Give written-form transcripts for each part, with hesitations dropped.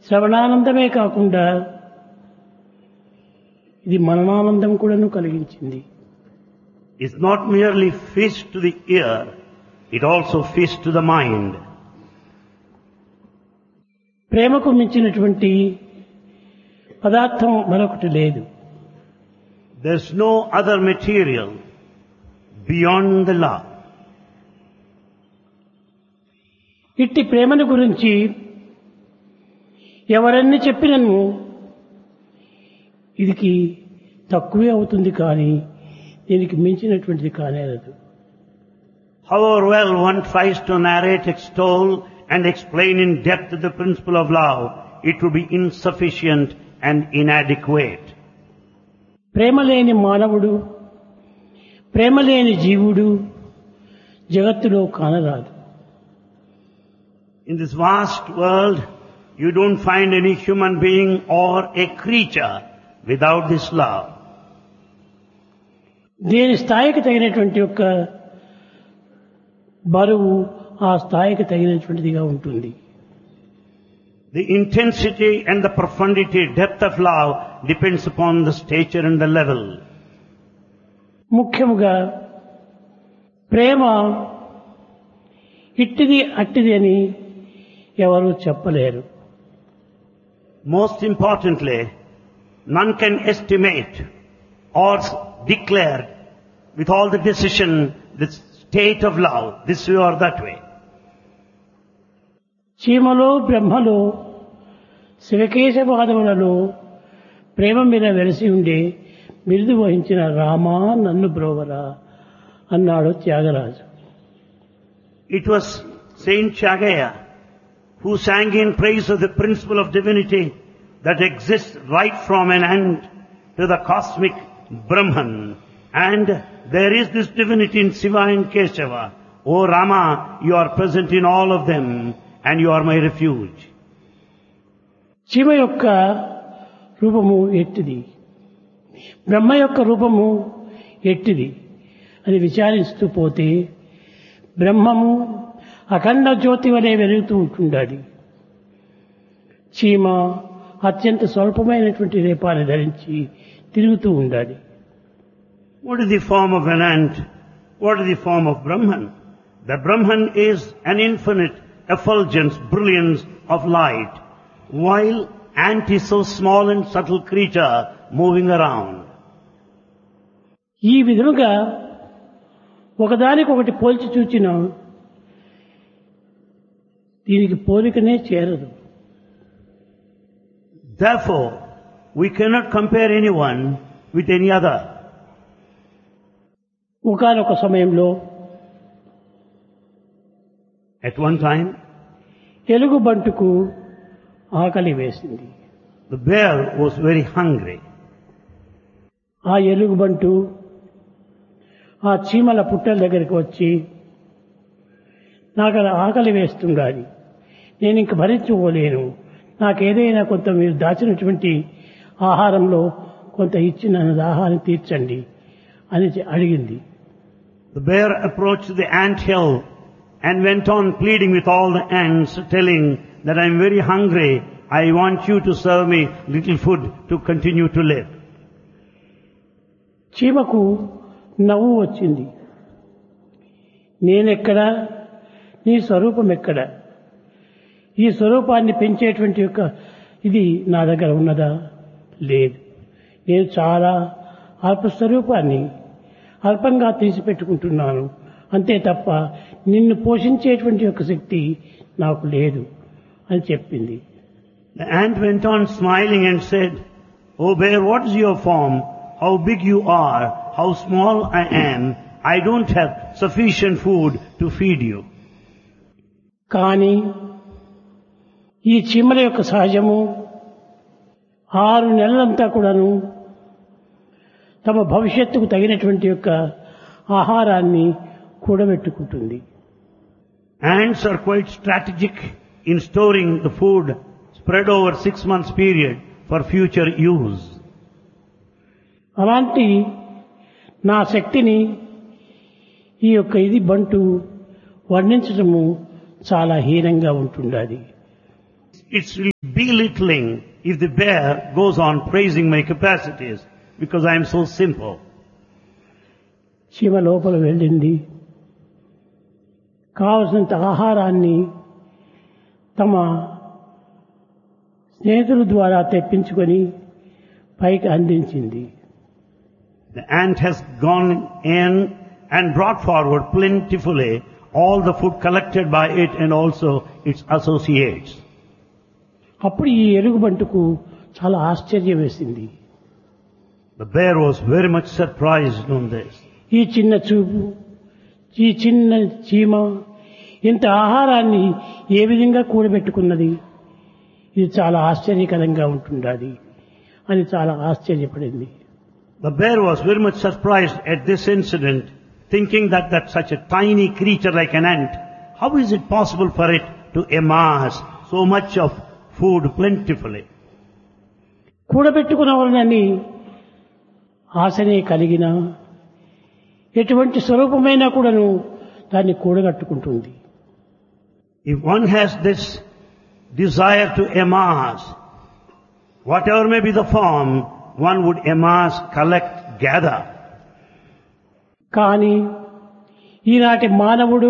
శ్రవణానందమే కాకుండా ఇది మననానందం కూడాను కలిగించింది. It's not merely feast to the ear, it also feast to the mind. ప్రేమకు మించినటువంటి పదార్థం మరొకటి లేదు. There's no other material beyond the love. ఇట్టి ప్రేమను గురించి ఎవరన్నీ చెప్పినను ఇదికి తక్కువే అవుతుంది, కానీ దీనికి మించినటువంటిది కానేరదు. However well one tries to narrate, extol and explain in depth the principle of love, it would be insufficient and inadequate. ప్రేమ లేని మానవుడు, ప్రేమ లేని జీవుడు జగత్తులో కానరాదు. In this vast world, you don't find any human being or a creature without this love. దేని స్థాయికి తగినటువంటి యొక్క బరువు ఆ స్థాయికి తగినటువంటిదిగా ఉంటుంది. The intensity and the profundity, depth of love depends upon the stature and the level. ముఖ్యముగా ప్రేమ ఇట్టిది అట్టిది అని ఎవరు చెప్పలేరు. Most importantly, none can estimate or declare with all the decision the state of love, this way or that way. చీమలో బ్రహ్మలో శివకేశవాదములలో ప్రేమ మీద వెలసి ఉండే బిరుదు వహించిన రామా నన్ను బ్రోవరా అన్నాడు Tyagaraju. It was Saint Chagaya who sang in praise of the principle of divinity that exists right from an end to the cosmic Brahman. And there is this divinity in Shiva and Keshava. O Rama, you are present in all of them and you are my refuge. Shiva యొక్క రూపము ఎట్టిది, బ్రహ్మ యొక్క రూపము ఎట్టిది అని విచారిస్తూ పోతే బ్రహ్మము అఖండ జ్యోతి వలె వెలుగుతూ ఉంటుండాలి. చీమ అత్యంత స్వల్పమైనటువంటి రేపాన్ని ధరించి తిరుగుతూ ఉండాలి. What is the form of an ant? What is the form of Brahman? The Brahman is an infinite effulgence, brilliance of light, while ant is so small and subtle creature moving around. ఈ విధముగా ఒకదానికొకటి పోల్చి చూచిన దీనికి పోలికనే చేరదు. Therefore, we cannot compare anyone with any other. ఒకానొక సమయంలో At one time, ఎలుగుబంటుకు ఆకలి వేసింది. the bear was very hungry. ఆ ఎలుగుబంటు ఆ చీమల పుట్టల దగ్గరికి వచ్చి, నాకు ఆకలి వేస్తుండాలి, నేను ఇంక భరించుకోలేను, నాకేదైనా కొంత మీరు దాచినటువంటి ఆహారంలో కొంత ఇచ్చి నన్ను దాహాన్ని తీర్చండి అని అడిగింది. The bear approached the ant hill and went on pleading with all the ants, telling that I am very hungry, I want you to serve me little food to continue to live. చీమకు నవ్వు వచ్చింది. నేనెక్కడా, నీ స్వరూపం ఎక్కడా, ఈ స్వరూపాన్ని పెంచేటువంటి యొక్క ఇది నా దగ్గర ఉన్నదా? లేదు. నేను చాలా అల్ప స్వరూపాన్ని అల్పంగా తీసిపెట్టుకుంటున్నాను, అంతే తప్ప నిన్ను పోషించేటువంటి యొక్క శక్తి నాకు లేదు అని చెప్పింది. The ant went on smiling and said, "O bear, what is your form? How big you are, how small I am. I don't have sufficient food to feed you." కానీ ఈ చీమల యొక్క సహజము 6 నెలలంతా కూడాను తమ భవిష్యత్తుకు తగినటువంటి యొక్క ఆహారాన్ని కూడబెట్టుకుంటుంది. Ants are quite strategic in storing the food spread over 6 months period for future use. అలాంటి నా శక్తిని ఈ యొక్క ఇది బంటు వర్ణించడము చాలా హీనంగా ఉంటుండాలి. It's really belittling if the bear goes on praising my capacities because I am so simple. చీమ లోపల వెళ్ళింది. కావలసినంత ఆహారాన్ని తమ స్నేహితుల ద్వారా తెప్పించుకొని పైకి అందించింది. The ant has gone in and brought forward plentifully all the food collected by it and also its associates. అప్పుడు ఈ ఎలుగుబంటుకు చాలా ఆశ్చర్యం వేసింది. The bear was very much surprised on this. ఈ చిన్న చూపు, ఈ చిన్న చీమ ఇంత ఆహారాన్ని ఏ విధంగా కూడబెట్టుకున్నది, ఇది చాలా ఆశ్చర్యకరంగా ఉంటుండాలి అని చాలా ఆశ్చర్యపడింది. The bear was very much surprised at this incident, thinking that such a tiny creature like an ant, how is it possible for it to amass so much of food plentifully? కూడబెట్టుకున్న వాళ్ళని ఆశనే కలిగిన ఎటువంటి స్వరూపమైనా కూడాను దాన్ని కూడగట్టుకుంటుంది. If one has this desire to amass, whatever may be the form, one would amass, collect, gather. కానీ ఈనాటి మానవుడు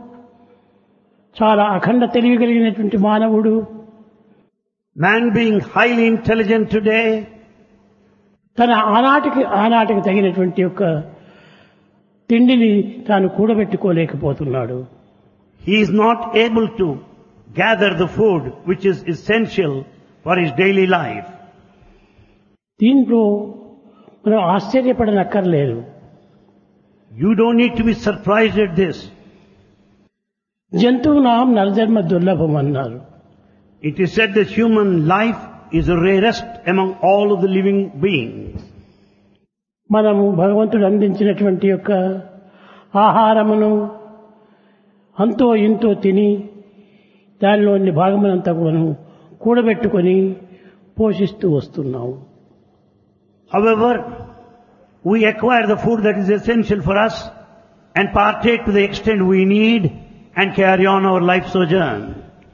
చాలా అఖండ తెలివి కలిగినటువంటి మానవుడు, Man being highly intelligent today, తన ఆనాటికి తగినటువంటి యొక్క తిండిని తాను కూడబెట్టుకోలేకపోతున్నాడు. he is not able to gather the food which is essential for his daily life. దీంట్లో మనం ఆశ్చర్యపడనక్కర్లేదు. You don't need to be surprised at this. జంతువునాం నరజన్మ దుర్లభం అన్నారు. It is said that human life is the rarest among all of the living beings. మనము భగవంతుడు అందించినటువంటి యొక్క ఆహారమును అంతో ఇంతో తిని దానిలోని భాగమునంతా కూడాను కూడబెట్టుకొని పోషిస్తూ వస్తున్నాము. However, we acquire the food that is essential for us and partake to the extent we need and carry on our life sojourn.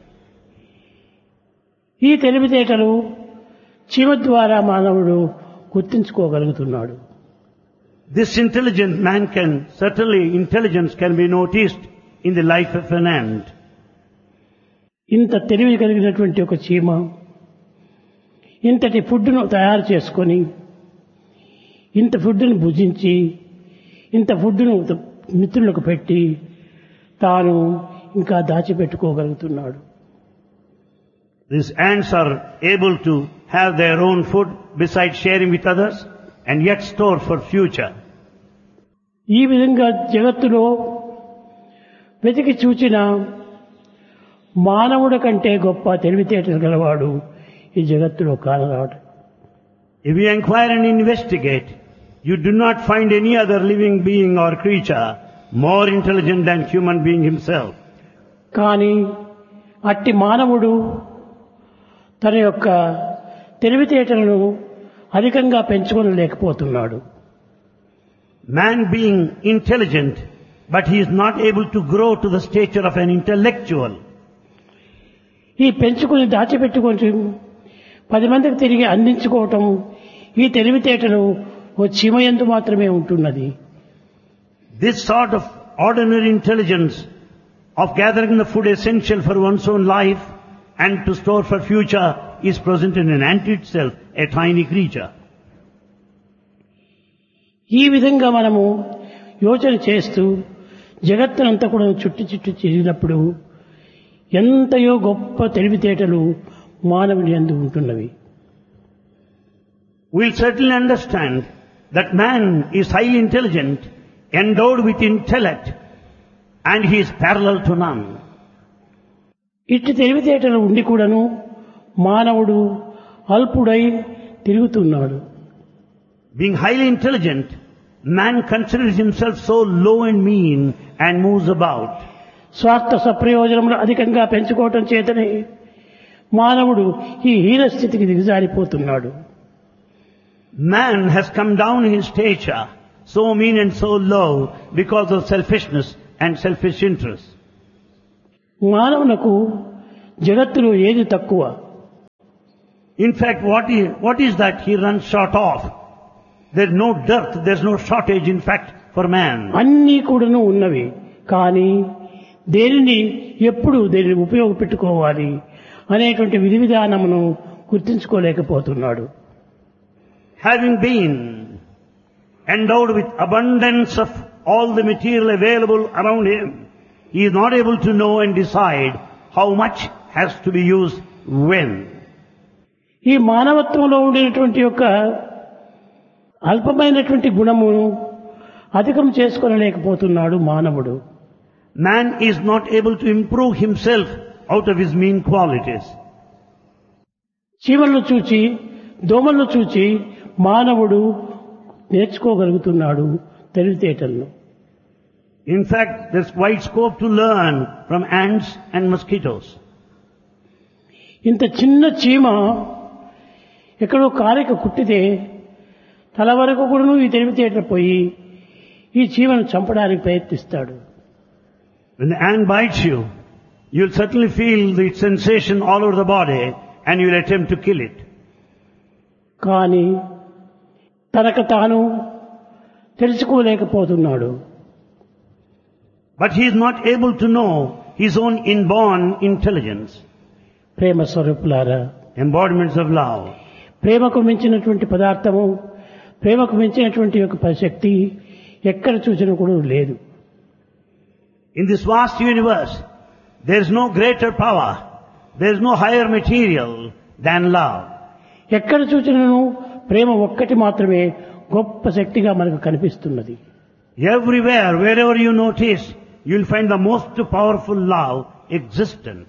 ఈ తెలివితేటలు చీమ ద్వారా మానవుడు గుర్తించుకోగలుగుతున్నాడు. This intelligence can be noticed in the life of an ant. ఇంత తెలివి కలిగినటువంటి ఒక చీమ ఇంతటి ఫుడ్ను తయారు చేసుకొని ఇంత ఫుడ్ను భుజించి ఇంత ఫుడ్ను మిత్రులకు పెట్టి తాను ఇంకా దాచిపెట్టుకోగలుగుతున్నాడు. These ants are able to have their own food besides sharing with others and yet store for future. ఈ విధంగా జగత్తులో వెతికి చూచిన మానవుడి కంటే గొప్ప తెలివితేటలు గలవాడు ఈ జగత్తులో కానరాడు. If you inquire and investigate, you do not find any other living being or creature more intelligent than human being himself. కానీ అట్టి మానవుడు తన యొక్క తెలివితేటలను అధికంగా పెంచుకోలేకపోతున్నాడు. Man being intelligent, but he is not able to grow to the stature of an intellectual. ఈ పెంచుకుని దాచిపెట్టుకొని 10 మందికి తిరిగి అందించుకోవటం ఈ తెలివితేటలు ఓ చీమయందు మాత్రమే ఉంటున్నది. This sort of ordinary intelligence of gathering the food essential for one's own life and to store for future is present in an ant itself, a tiny creature. ఈ విధంగా మనము యోచన చేస్తూ జగత్తునంతా కూడా చుట్టు తిరిగినప్పుడు ఎంతయో గొప్ప తెలివితేటలు మానవుని యందు ఉంటున్నవి. We'll certainly understand that man is highly intelligent, endowed with intellect, and he is parallel to none. ఇట్టి తెలివితేటలు ఉండి కూడాను మానవుడు అల్పుడై తిరుగుతున్నాడు. Being highly intelligent, man considers himself so low and mean and moves about. స్వార్థ సప్రయోజనములు అధికంగా పెంచుకోవటం చేతనే మానవుడు ఈ హీన స్థితికి దిగజారిపోతున్నాడు. Man has come down in stature, so mean and so low because of selfishness and selfish interest. మానవునకు జగత్తులో ఏది తక్కువ? In fact, what is that he runs short of? There's no dearth, there's no shortage, in fact, for man. అన్నీ కూడాను ఉన్నవి. కానీ దేనిని ఎప్పుడు దేనిని ఉపయోగపెట్టుకోవాలి అనేటువంటి విధి విధానమును గుర్తించుకోలేకపోతున్నాడు. Having been endowed with abundance of all the material available around him, he is not able to know and decide how much has to be used when. ఈ మానవత్వంలో ఉండేటువంటి యొక్క అల్పమైనటువంటి గుణమును అధికం చేసుకోలేకపోతున్నాడు మానవుడు. Man is not able to improve himself out of his mean qualities. చీమలను చూచి దోమలను చూచి మానవుడు నేర్చుకోగలుగుతున్నాడు తెలివితేటలను. In fact, there's wide scope to learn from ants and mosquitoes. ఇంత చిన్న చీమ ఎక్కడో కాలిక కుట్టితే తల వరకు కూడా ఈ తెలివితేటలు పోయి ఈ చీమను చంపడానికి ప్రయత్నిస్తాడు. When the ant bites you, you'll certainly feel the sensation all over the body and you'll attempt to kill it. కానీ తనకు తాను తెలుసుకోలేకపోతున్నాడు. But he is not able to know his own inborn intelligence. ప్రేమ స్వరూపులారా, Embodiments of love. ప్రేమకు మించినటువంటి పదార్థము, ప్రేమకు మించినటువంటి యొక్క శక్తి ఎక్కడ చూసినా కూడా లేదు. In this vast universe, there is no greater power, there is no higher material than love. ఎక్కడ చూసినను ప్రేమ ఒక్కటి మాత్రమే గొప్ప శక్తిగా మనకు కనిపిస్తున్నది. Everywhere, wherever you notice, you'll find the most powerful love existent.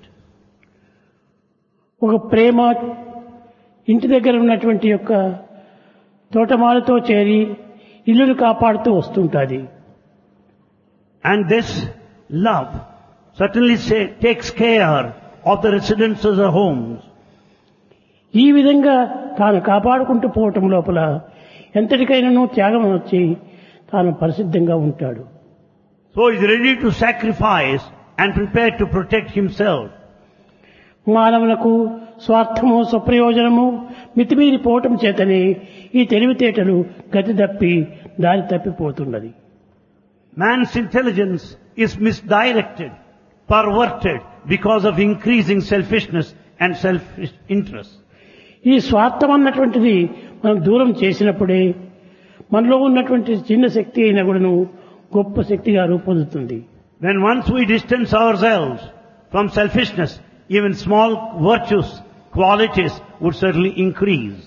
ఒక ప్రేమ ఇంటి దగ్గర ఉన్నటువంటి యొక్క తోటమాలతో చేరి ఇల్లును కాపాడుతూ వస్తుంటుంది. And this love certainly takes care of the residences or homes. ఈ విధంగా తాను కాపాడుకుంటూ పోవటం లోపల ఎంతటికైనాను త్యాగం వచ్చి తాను పరిశుద్ధంగా ఉంటాడు. So he is ready to sacrifice and prepare to protect himself. మానవులకు స్వార్థము స్వప్రయోజనము మితిమీరిపోవటం చేతనే ఈ తెలివితేటలు గతి తప్పి దారి తప్పిపోతున్నది. Man's intelligence is misdirected, perverted because of increasing selfishness and selfish interest. ఈ స్వార్థం అన్నటువంటిది మనం దూరం చేసినప్పుడే మనలో ఉన్నటువంటి చిన్న శక్తి అయినా కూడాను గొప్ప శక్తిగా రూపొందుతుంది. When once we distance ourselves from selfishness, even small virtues, qualities would certainly increase.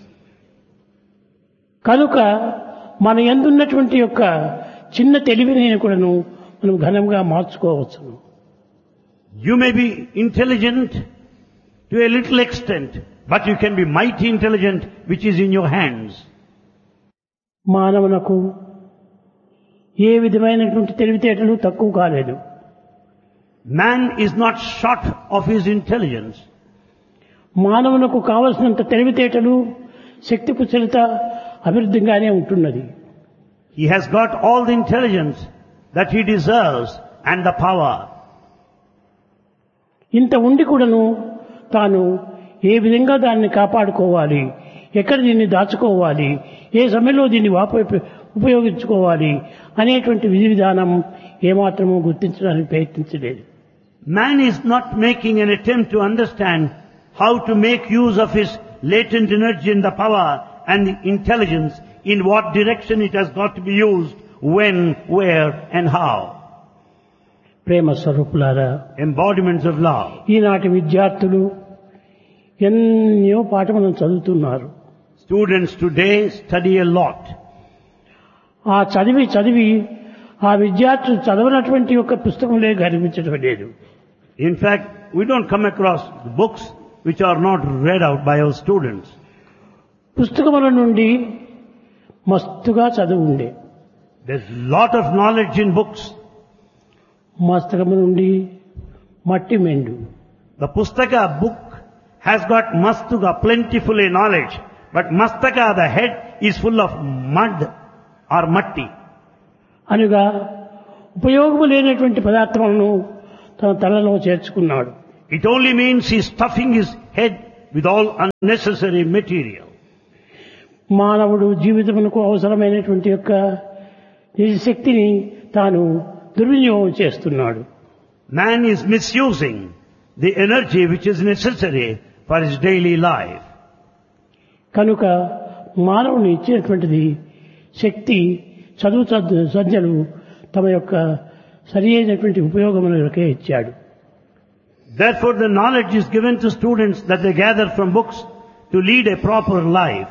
కనుక మన యందున్నటువంటి యొక్క చిన్న తెలివిని కూడాను మనం ఘనంగా మార్చుకోవచ్చును. You may be intelligent to a little extent, but you can be mighty intelligent which is in your hands. మానవునకు ఏ విధమైనటువంటి తెలివితేటలు తక్కువ కాలేదు. Man is not short of his intelligence. మానవునకు కావలసినంత తెలివితేటలు శక్తి కుశలత అభివృద్ధిగానే ఉంటున్నది. He has got all the intelligence that he deserves and the power. ఇంత ఉండి కూడాను తాను ఏ విధంగా దాన్ని కాపాడుకోవాలి, ఎక్కడ దీన్ని దాచుకోవాలి, ఏ సమయంలో దీన్ని ఉపయోగించుకోవాలి అనేటువంటి విధి విధానం ఏమాత్రమూ గుర్తించడానికి ప్రయత్నించలేదు. Man is not making an attempt to understand how to make use of his latent energy and the power and the intelligence, in what direction it has got to be used, when, where and how. ప్రేమ స్వరూపులారా, Embodiments of love. ఈనాటి విద్యార్థులు ఎన్నో పాఠములను చదువుతున్నారు. Students today study a lot. ఆ చదివి ఆ విద్యార్థులు చదవనటువంటి ఒక పుస్తకంలో కనిపించడం లేదు. In fact, we don't come across books which are not read out by our students. పుస్తకముల నుండి మస్తుగా చదువు ఉండే. There's lot of knowledge in books. మస్తకము నుండి మట్టి మెండు. The Pustaka book has got mastuga, plentifully knowledge. But mastaka, the head, is full of mud or matti. అనగా ఉపయోగము లేనటువంటి పదార్థములను తన తలలో చేర్చుకున్నాడు. It only means he's stuffing his head with all unnecessary material. మానవుడు జీవితమునకు అవసరమైనటువంటి యొక్క నిజ శక్తిని తాను దుర్వినియోగం చేస్తున్నాడు. Man is misusing the energy which is necessary for his daily life. కనుక మానవుని ఇచ్చినటువంటిది శక్తి చదువు సంధ్యలు తమ యొక్క సరి అయినటువంటి ఉపయోగములకే ఇచ్చాడు. Therefore the knowledge is given to students that they gather from books to lead a proper life.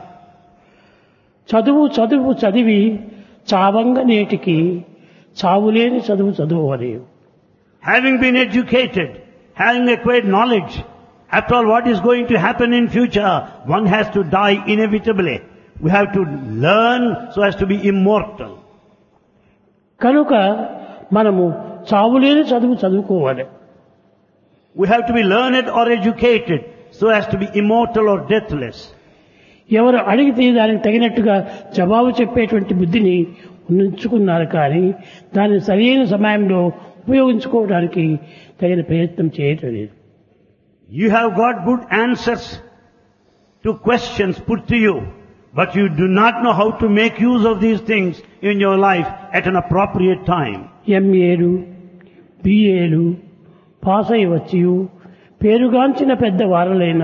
చదివి చావంగ నేటికి చావులేని చదువు అని. Having been educated, having acquired knowledge, after all what is going to happen in future, one has to die inevitably. We have to learn so as to be immortal. కనుక మనము చావులేని చదువుకోవాలి. We have to be learned or educated so as to be immortal or deathless. ఎవరు అడిగితే దానికి తగినట్టుగా జవాబు చెప్పేటువంటి బుద్ధిని ఉంచుకున్నారు కానీ దాన్ని సరైన సమయంలో ఉపయోగించుకోవడానికి తగిన ప్రయత్నం చేయటం లేదు. You have got good answers to questions put to you, but you do not know how to make use of these things in your life at an appropriate time. ఎంఏలు బిఏలు pass అయి వచ్చి పేరుగాంచిన పెద్దవారులైనా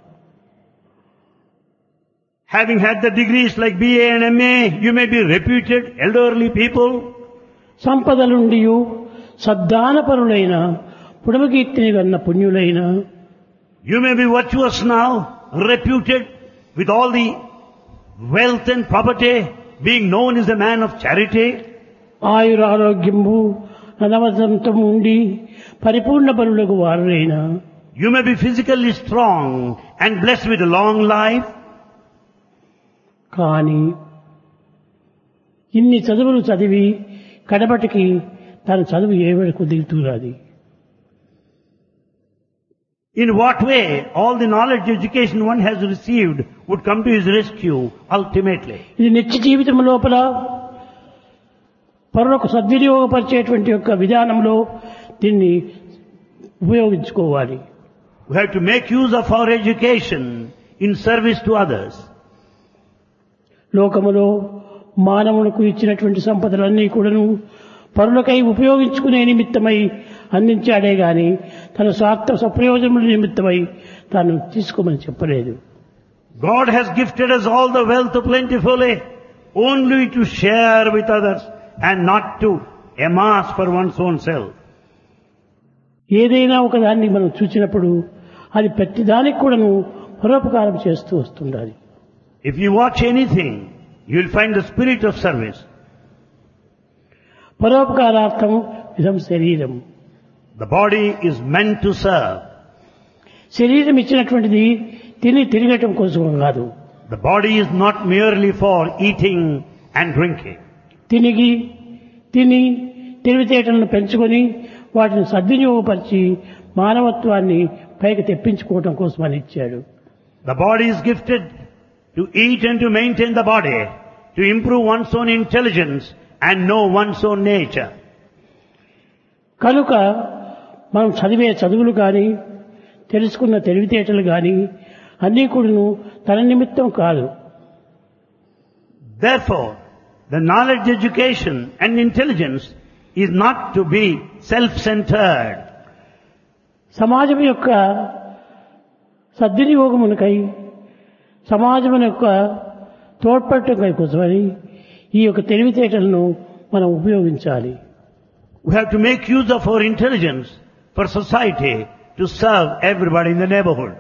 Having had the degrees like BA and MA, you may be reputed elderly people. సంపదలుండియు సద్దానపరులైన పుడమకీర్తిని Ganna పుణ్యులైన You may be virtuous now, reputed with all the wealth and property, being known as a man of charity. ఆయురారోగ్యము అనవసంతం ఉండి పరిపూర్ణ బలులకు వారులైన You may be physically strong and blessed with a long life. కానీ ఇన్ని చదువులు చదివి కడపటికి తన చదువు ఏవరకు దిగుతున్నది. In what way all the knowledge education one has received would come to his rescue ultimately. ఇది నిత్య జీవితం లోపల పరులకు సద్వినియోగపరిచేటువంటి యొక్క విధానంలో దీన్ని ఉపయోగించుకోవాలి. We have to make use of our education in service to others. లోకములో మానవులకు ఇచ్చినటువంటి సంపదలన్నీ కూడాను పరులకై ఉపయోగించుకునే నిమిత్తమై అందించాడే గాని తన స్వార్థ సప్రయోజనముల నిమిత్తమై తాను తీసుకోమని చెప్పలేదు. God has gifted us all the wealth plentifully only to share with others and not to amass for one's own self. ఏదైనా ఒకదాన్ని మనం చూసినప్పుడు అది ప్రతిదానికి కూడాను పరోపకారం చేస్తూ వస్తుండాలి. If you watch anything, you will find the spirit of service. పరోపకారార్థం ఇదం శరీరం. The body is meant to serve. శరీరం ఇచ్చినటువంటిది తిరగటం కోసం కాదు. The body is not merely for eating and drinking. తిని తెలివితేటలను పెంచుకొని వాటిని సద్వినియోగపరిచి మానవత్వాన్ని పైకి తెప్పించుకోవటం కోసం అని ఇచ్చాడు. The body is gifted to eat and to maintain the body, to improve one's own intelligence and know one's own nature. కనుక మనం చదివే చదువులు కానీ తెలుసుకున్న తెలివితేటలు కానీ అన్నీ కూడాను తన నిమిత్తం కాదు. Therefore, the knowledge, education and intelligence is not to be self-centered. సమాజం యొక్క సద్వినియోగమునకై సమాజం యొక్క తోడ్పడటం కోసమని ఈ యొక్క తెలివితేటలను మనం ఉపయోగించాలి. We have to make use of our intelligence for society to serve everybody in the neighborhood.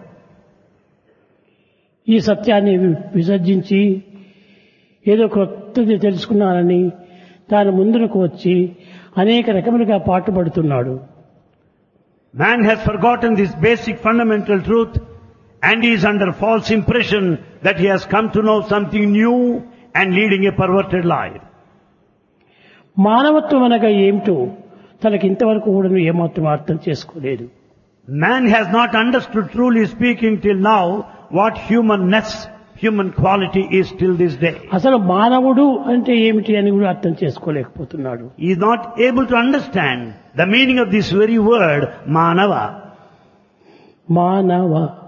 ఈ సత్యాన్ని విసర్జించి ఏదో కొత్తది తెలుసుకున్నానని తాను ముందుకు వచ్చి అనేక రకములుగా పాటుపడుతున్నాడు. Man has forgotten this basic fundamental truth and he is under false impression that he has come to know something new and leading a perverted life. మానవత్వం అనగా ఏమిటో తనకి ఇంతవరకు కూడా ఏమాత్రం అర్థం చేసుకోలేదు. Man has not understood, truly speaking, till now what humanness, human quality is till this day. అసలు మానవుడు అంటే ఏమిటి అని కూడా అర్థం చేసుకోలేకపోతున్నాడు. He is not able to understand the meaning of this very word, manava. మానవ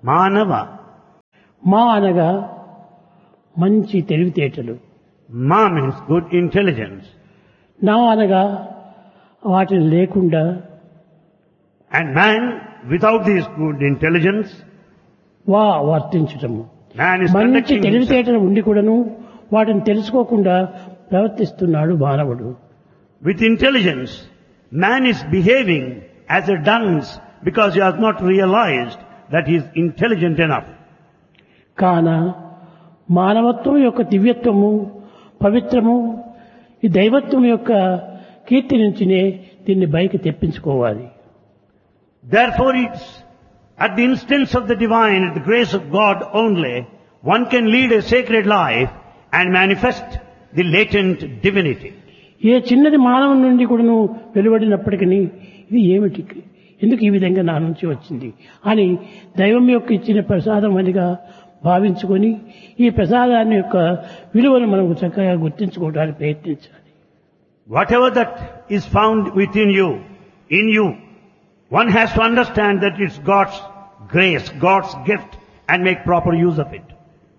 Manava. మా అనగా మంచి తెలివితేటలు, Ma means good intelligence. నా అనగా వాటిని లేకుండా And man, without this good intelligence, వర్తించటము. man is మంచి conducting himself. తెలివితేటలు ఉండి కూడాను వాటిని తెలుసుకోకుండా ప్రవర్తిస్తున్నాడు మానవుడు. With intelligence, man is behaving as a dunce because he has not realized that he is intelligent enough. కాన మానవత్వం యొక్క దివ్యత్వము, పవిత్రము, ఈ దైవత్వం యొక్క కీర్తి నుంచినే దీన్ని బయకి తెప్పించుకోవాలి. Therefore, it's at the instance of the divine, at the grace of God only, one can lead a sacred life and manifest the latent divinity. ఏ చిన్నది మానవుని నుండి కూడాను వెలువడినప్పటికీ ఇది ఏమిటి, ఎందుకు ఈ విధంగా నా నుంచి వచ్చింది అని దైవం యొక్క ఇచ్చిన ప్రసాదం అనిగా భావించుకొని ఈ ప్రసాదాన్ని యొక్క విలువను మనం చక్కగా గుర్తించుకోవడానికి ప్రయత్నించాలి. Whatever that is found within you, in you, one has to understand that it's God's grace, God's gift, and make proper use of it.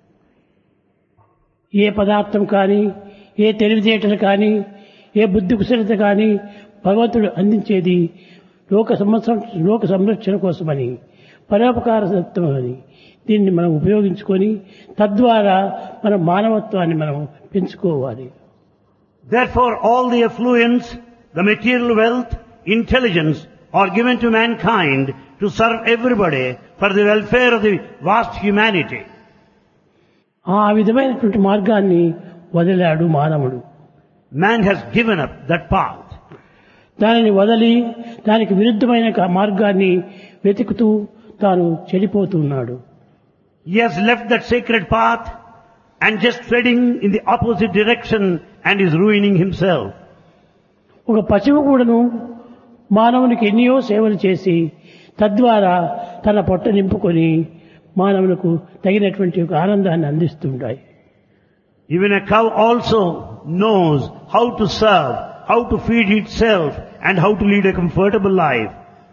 ఏ పదార్థం కానీ, ఏ తెలివితేటలు కానీ, ఏ బుద్ధి కుశలత కానీ భగవంతుడు అందించేది లోక సంరక్షణ కోసమని, పరోపకార సత్వమని దీన్ని మనం ఉపయోగించుకొని తద్వారా మన మానవత్వాన్ని మనం పెంచుకోవాలి. Therefore, all the affluence, the material wealth, intelligence are given to mankind to serve everybody for the welfare of the vast humanity. ఆ విధమైనటువంటి మార్గాన్ని వదిలాడు మానవుడు. Man has given up that path. దానిని వదిలి దానికి విరుద్ధమైన మార్గాన్ని వెతుకుతూ తాను చెడిపోతున్నాడు. He has left that sacred path and just treading in the opposite direction and is ruining himself. ఒక పశువు కూడాను మానవునికి ఎన్నో సేవలు చేసి తద్వారా తన పొట్ట నింపుకొని మానవులకు తగినటువంటి ఒక ఆనందాన్ని అందిస్తుంటాయి. Even a cow also knows how to serve, how to feed itself, and how to lead a comfortable life.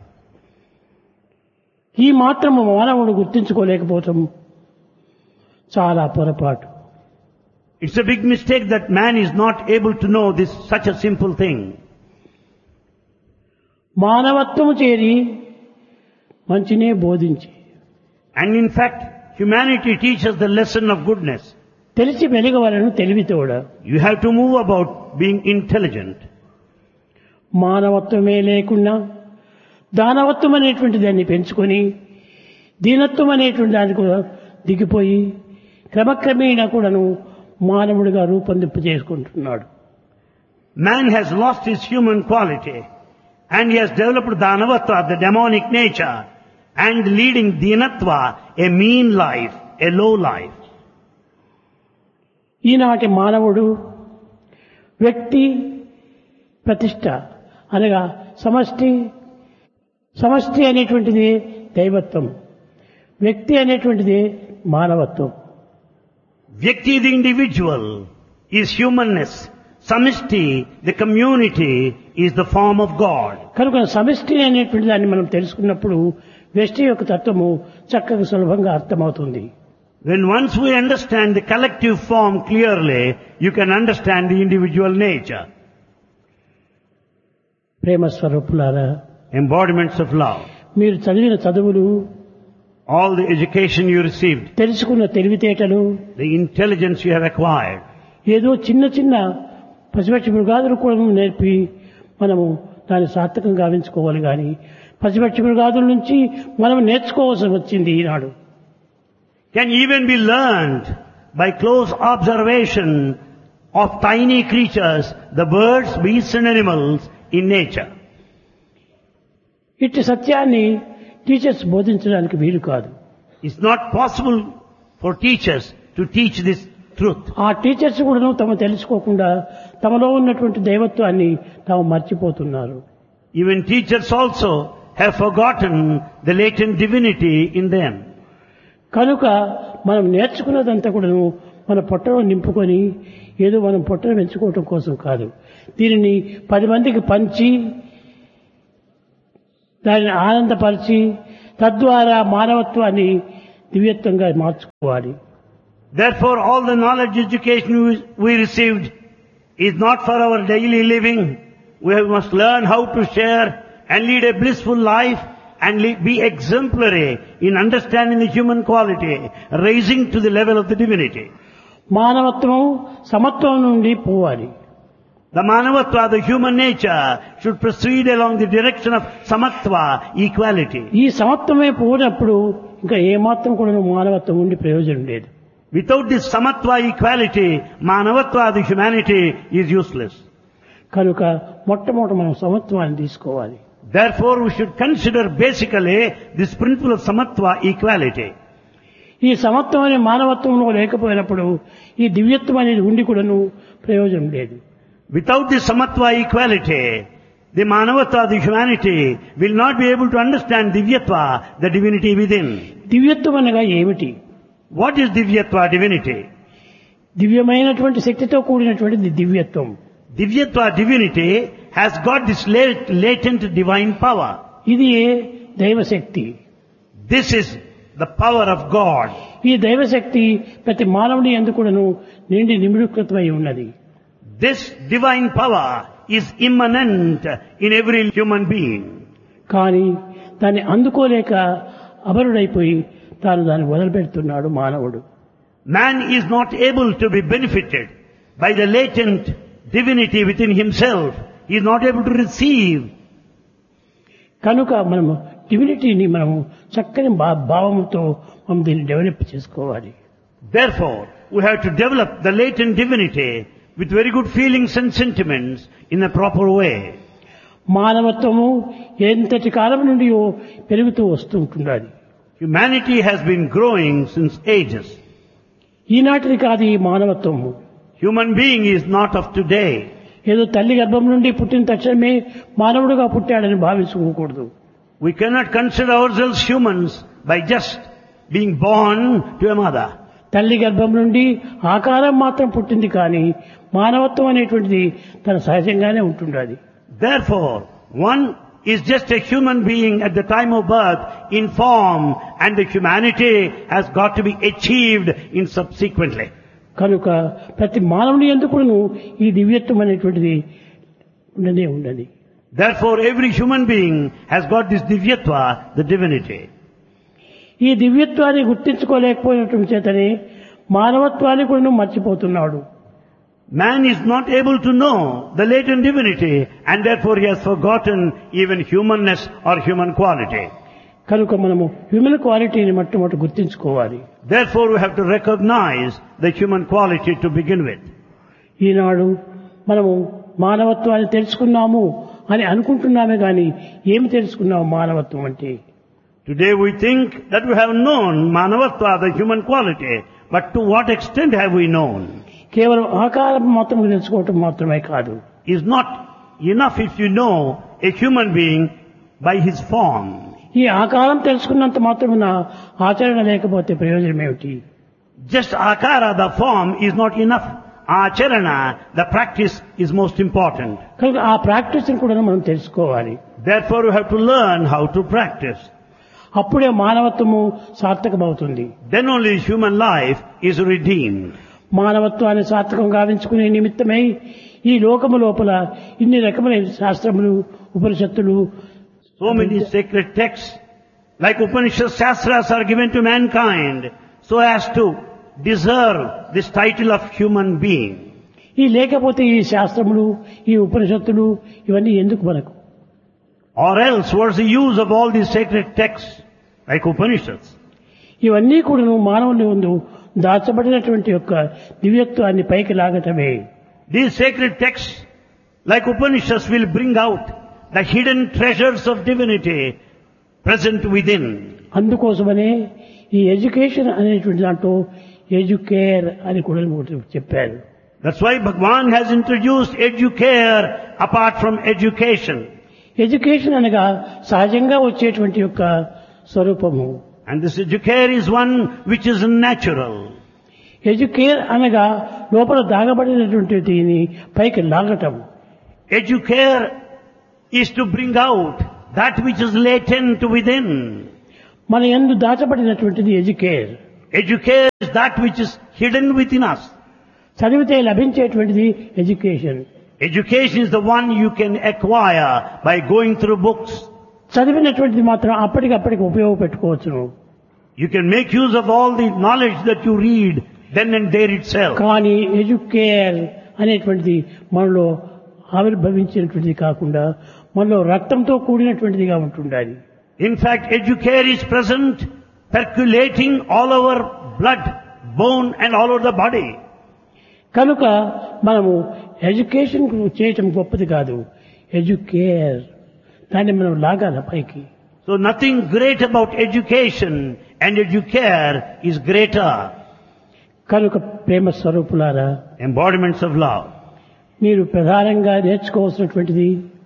ఈ మాత్రము మానవుడు గుర్తించుకోలేకపోవటం చాలా పొరపాటు. It's a big mistake that man is not able to know this, such a simple thing. మానవత్వము చేరి మంచినే బోధించి, And in fact, humanity teaches the lesson of goodness. తెలిసి వెలుగవలను తెలివితోడ. You have to move about being intelligent. మానవత్వమే లేకుండా దానవత్వం అనేటువంటి దాన్ని పెంచుకొని దీనత్వం అనేటువంటి దాన్ని కూడా దిగిపోయి క్రమక్రమేణా కూడాను మానవుడిగా రూపొందింప చేసుకుంటున్నాడు. Man has lost his human quality and he has developed Danavatva, the demonic nature, and leading Dinatva, a mean life, a low life. ఈనాటి మానవుడు వ్యక్తి ప్రతిష్ట అనగా సమష్టి అనేటువంటిది దైవత్వం, వ్యక్తి అనేటువంటిది మానవత్వం. Vyakti, the individual, is humanness. Samishti, the community, is the form of God. కనుక సమిష్టి అనేటువంటి దాన్ని మనం తెలుసుకున్నప్పుడు వ్యష్టి యొక్క తత్వము చక్కగా సులభంగా అర్థమవుతుంది. When once we understand the collective form clearly, you can understand the individual nature. ప్రేమ స్వరూపులారా, Embodiments of love. మీరు చదివిన చదువులు, All the education you received, తెలుసుకున్న తెలివితేటలు, the intelligence you have acquired, ఏదో చిన్న చిన్న పసిపక్షి మృగాదులు కూడా నేర్పి మనము దాన్ని సార్థకం గావించుకోవాలి. కానీ పసిపక్షి మృగాదుల నుంచి మనం నేర్చుకోవాల్సి వచ్చింది ఈనాడు. can even be learned by close observation of tiny creatures, the birds, beasts and animals in nature. ఇట్టి సత్యాన్ని టీచర్స్ బోధించడానికి వీలు కాదు. It's not possible for teachers to teach this truth. ఆ టీచర్స్ కూడా తమ తెలుసుకోకుండా తమలో ఉన్నటువంటి దైవత్వాన్ని తాము మర్చిపోతున్నారు. Even teachers also have forgotten the latent divinity in them. కనుక మనం నేర్చుకున్నదంతా కూడా మన పొట్టలో నింపుకొని ఏదో మనం పొట్టను పెంచుకోవటం కోసం కాదు, దీనిని 10 మందికి పంచి దానిని ఆనందపరిచి తద్వారా మానవత్వాన్ని దివ్యత్వంగా మార్చుకోవాలి. Therefore, all the knowledge education we received is not for our daily living. We must learn how to share and lead a blissful life and be exemplary in understanding the human quality, raising to the level of the divinity. మానవత్వం సమత్వం నుండి పోవాలి. The manavatva, the human nature, should proceed along the direction of samatva, equality. ఈ సమత్వమే పోయినప్పుడు ఇంకా ఏమాత్రం కూడా మానవత్వం ఉండి ప్రయోజనం లేదు. Without this samatva, equality, manavatva, the humanity is useless. కనుక మొట్టమొదట మనం సమత్వాన్ని తీసుకోవాలి. Therefore, we should consider basically this principle of samatva, equality. ఈ సమత్వం అనే మానవత్వంలో లేకపోయినప్పుడు ఈ దివ్యత్వం అనేది ఉండి కూడాను ప్రయోజనం లేదు. Without this samatva, equality, the manavatva, the humanity, will not be able to understand divyatva, the divinity within. దివ్యత్వం అనగా ఏమిటి? What is divyatva, divinity? దివ్యమైనటువంటి శక్తితో కూడినటువంటి దివ్యత్వం. Divyatva, divinity, has got this latent divine power. ఇది దైవశక్తి. This is the power of God. ఈ దైవశక్తి ప్రతి మానవుని యందు కూడాను నిండి నిమిడీకృతమై ఉన్నది. This divine power is immanent in every human being. కానీ దాన్ని అందుకోలేక అమరుడైపోయి తాను దాన్ని వదిలిపెడుతున్నాడు మానవుడు. Man is not able to be benefited by the latent divinity within himself. He is not able to receive. కనుక మనము డివినిటీని మనము చక్కని భావముతో మనం దీన్ని డెవలప్ చేసుకోవాలి. Therefore, we have to develop the latent divinity with very good feelings and sentiments in a proper way. మానవత్వము ఎంతటి కాలం నుండి పెరుగుతూ వస్తూ ఉంటున్నది. Humanity has been growing since ages. ఈనాటిది కాదు ఈ మానవత్వము. Human being is not of today. ఏదో తల్లి గర్భం నుండి పుట్టిన తక్షణమే మానవుడిగా పుట్టాడని భావించుకోకూడదు. We cannot consider ourselves humans by just being born to a mother. తల్లి గర్భం నుండి ఆకారం మాత్రం పుట్టింది కానీ మానవత్వం అనేటువంటిది తన సహజంగానే ఉంటుండాలి. Therefore, one is just a human being at the time of birth in form, and the humanity has got to be achieved in subsequently. కనుక ప్రతి మానవుని ఎందుకును ఈ దివ్యత్వం అనేటువంటిది ఉండనే ఉన్నది. Therefore, every human being has got this divyatva, the divinity. ఈ దివ్యత్వాన్ని గుర్తించుకోలేకపోయినటువంటి చేతనే మానవత్వాన్ని కూడా మర్చిపోతున్నాడు. Man is not able to know the latent divinity, and therefore he has forgotten even humanness or human quality. కనుక మనము హ్యూమన్ క్వాలిటీని మొట్టమొదటి గుర్తించుకోవాలి. Therefore we have to recognize the human quality to begin with. ఈనాడు మనము మానవత్వాన్ని తెలుసుకున్నాము అని అనుకుంటున్నామే కానీ ఏమి తెలుసుకున్నాము మానవత్వం అంటే? Today we think that we have known manavatva, the human quality, but to what extent have we known? కేవలం ఆకారం మాత్రం తెలుసుకోవటం మాత్రమే కాదు. Is not enough if you know a human being by his form. ఈ ఆకారం తెలుసుకున్నంత మాత్రమున ఆచరణ లేకపోతే ప్రయోజనం ఏమిటి? Just akara, the form, is not enough. Acharana, the practice, is most important. కనుక ఆ ప్రాక్టీస్ కూడా మనం తెలుసుకోవాలి. Therefore we have to learn how to practice. అప్పుడే మానవత్వము సార్థకమవుతుంది. Then only human life is redeemed. మానవత్వాన్ని సార్థకం గావించుకునే నిమిత్తమై ఈ లోకము లోపల ఇన్ని రకమైన శాస్త్రములు ఉపనిషత్తులు So many sacred texts like Upanishad Shastras are given to mankind so as to deserve this title of human being. ఈ లేకపోతే ఈ శాస్త్రములు ఈ ఉపనిషత్తులు ఇవన్నీ ఎందుకు మనకు? Or else what's the use of all these sacred texts like Upanishads? ఇవన్నీ కూడా మానవుని ముందు దాచబడినటువంటి యొక్క దివ్యత్వాన్ని పైకి లాగటమే. These sacred texts like Upanishads will bring out the hidden treasures of divinity present within. అందుకోసమనే ఈ ఎడ్యుకేషన్ అనేటువంటి దాంట్లో ఎడ్యుకేర్ అని కూడా చెప్పారు. That's why Bhagwan has introduced educare apart from education. Education అనగా సహజంగా వచ్చేటువంటి యొక్క స్వరూపము. And this educare is one which is natural. Educare అనగా లోపల దాగబడినటువంటి దీన్ని పైకి లాగటం. Educare is to bring out that which is latent within. మన యందు దాచబడినటువంటిది educare. Educare is that which is hidden within us. చదివితే లభించేటువంటిది education. Education is the one you can acquire by going through books. చదివినటువంటిది మాత్రం అప్పటికప్పటికి ఉపయోగపెట్టుకోవచ్చును. You can make use of all the knowledge that you read then and there itself. కానీ educare అనేటువంటిది మనలో ఆవిర్భవించినటువంటిది కాకుండా మనలో రక్తంతో కూడినటువంటిదిగా ఉంటుండాలి. In fact, educare is present, percolating all over blood, bone and all over the body. కనుక మనము education చేయటం గొప్పది కాదు, ఎడ్యుకేర్ దాన్ని మనం లాగాల పైకి. So nothing great about education, and educare is greater. కనుక ప్రేమ స్వరూపులారా, Embodiments of love. మీరు ప్రధానంగా నేర్చుకోవాల్సినటువంటిది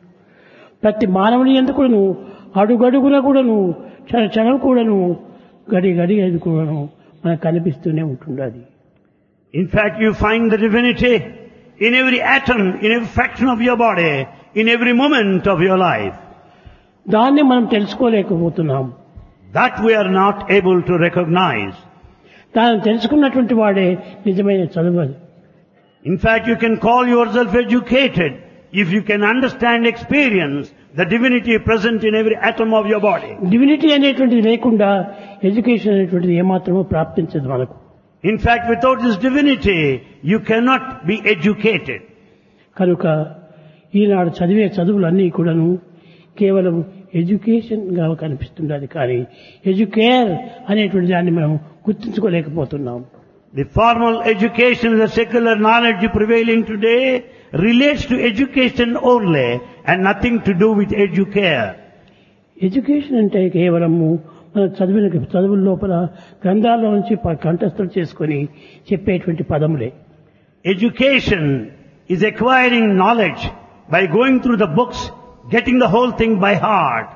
ప్రతి మానవుని ఎందుకును అడుగడుగున కూడాను క్షణం కూడాను గడి గడి అది కూడాను మనకు కనిపిస్తూనే ఉంటుండాలి. In fact, you find the divinity in every atom, in every fraction of your body, in every moment of your life. దాన్ని మనం తెలుసుకోలేకపోతున్నాం. That we are not able to recognize. దాన్ని తెలుసుకున్నటువంటి వాడే నిజమైన చదువు. In fact, you can call yourself educated if you can understand, experience the divinity present in every atom of your body. Divinity అనేటువంటిది లేకుండా education అనేటువంటిది ఏమాత్రమూ ప్రాప్తించదు మనకు. In fact, without this divinity, you cannot be educated. కనుక ఈనాడు చదివే చదువులన్నీ కూడాను కేవలం education గా కనిపిస్తుండాలి, కానీ ఎడ్యుకేర్ అనేటువంటి దాన్ని మనం గుర్తించుకోలేకపోతున్నాం. The formal education, the secular knowledge prevailing today relates to education only and nothing to do with educare. Education అంటే కేవలము మన చదువుల లోపల గ్రంథాల్లో నుంచి కంఠస్థం చేసుకొని చెప్పేటువంటి పదములే. Education is acquiring knowledge by going through the books, getting the whole thing by heart.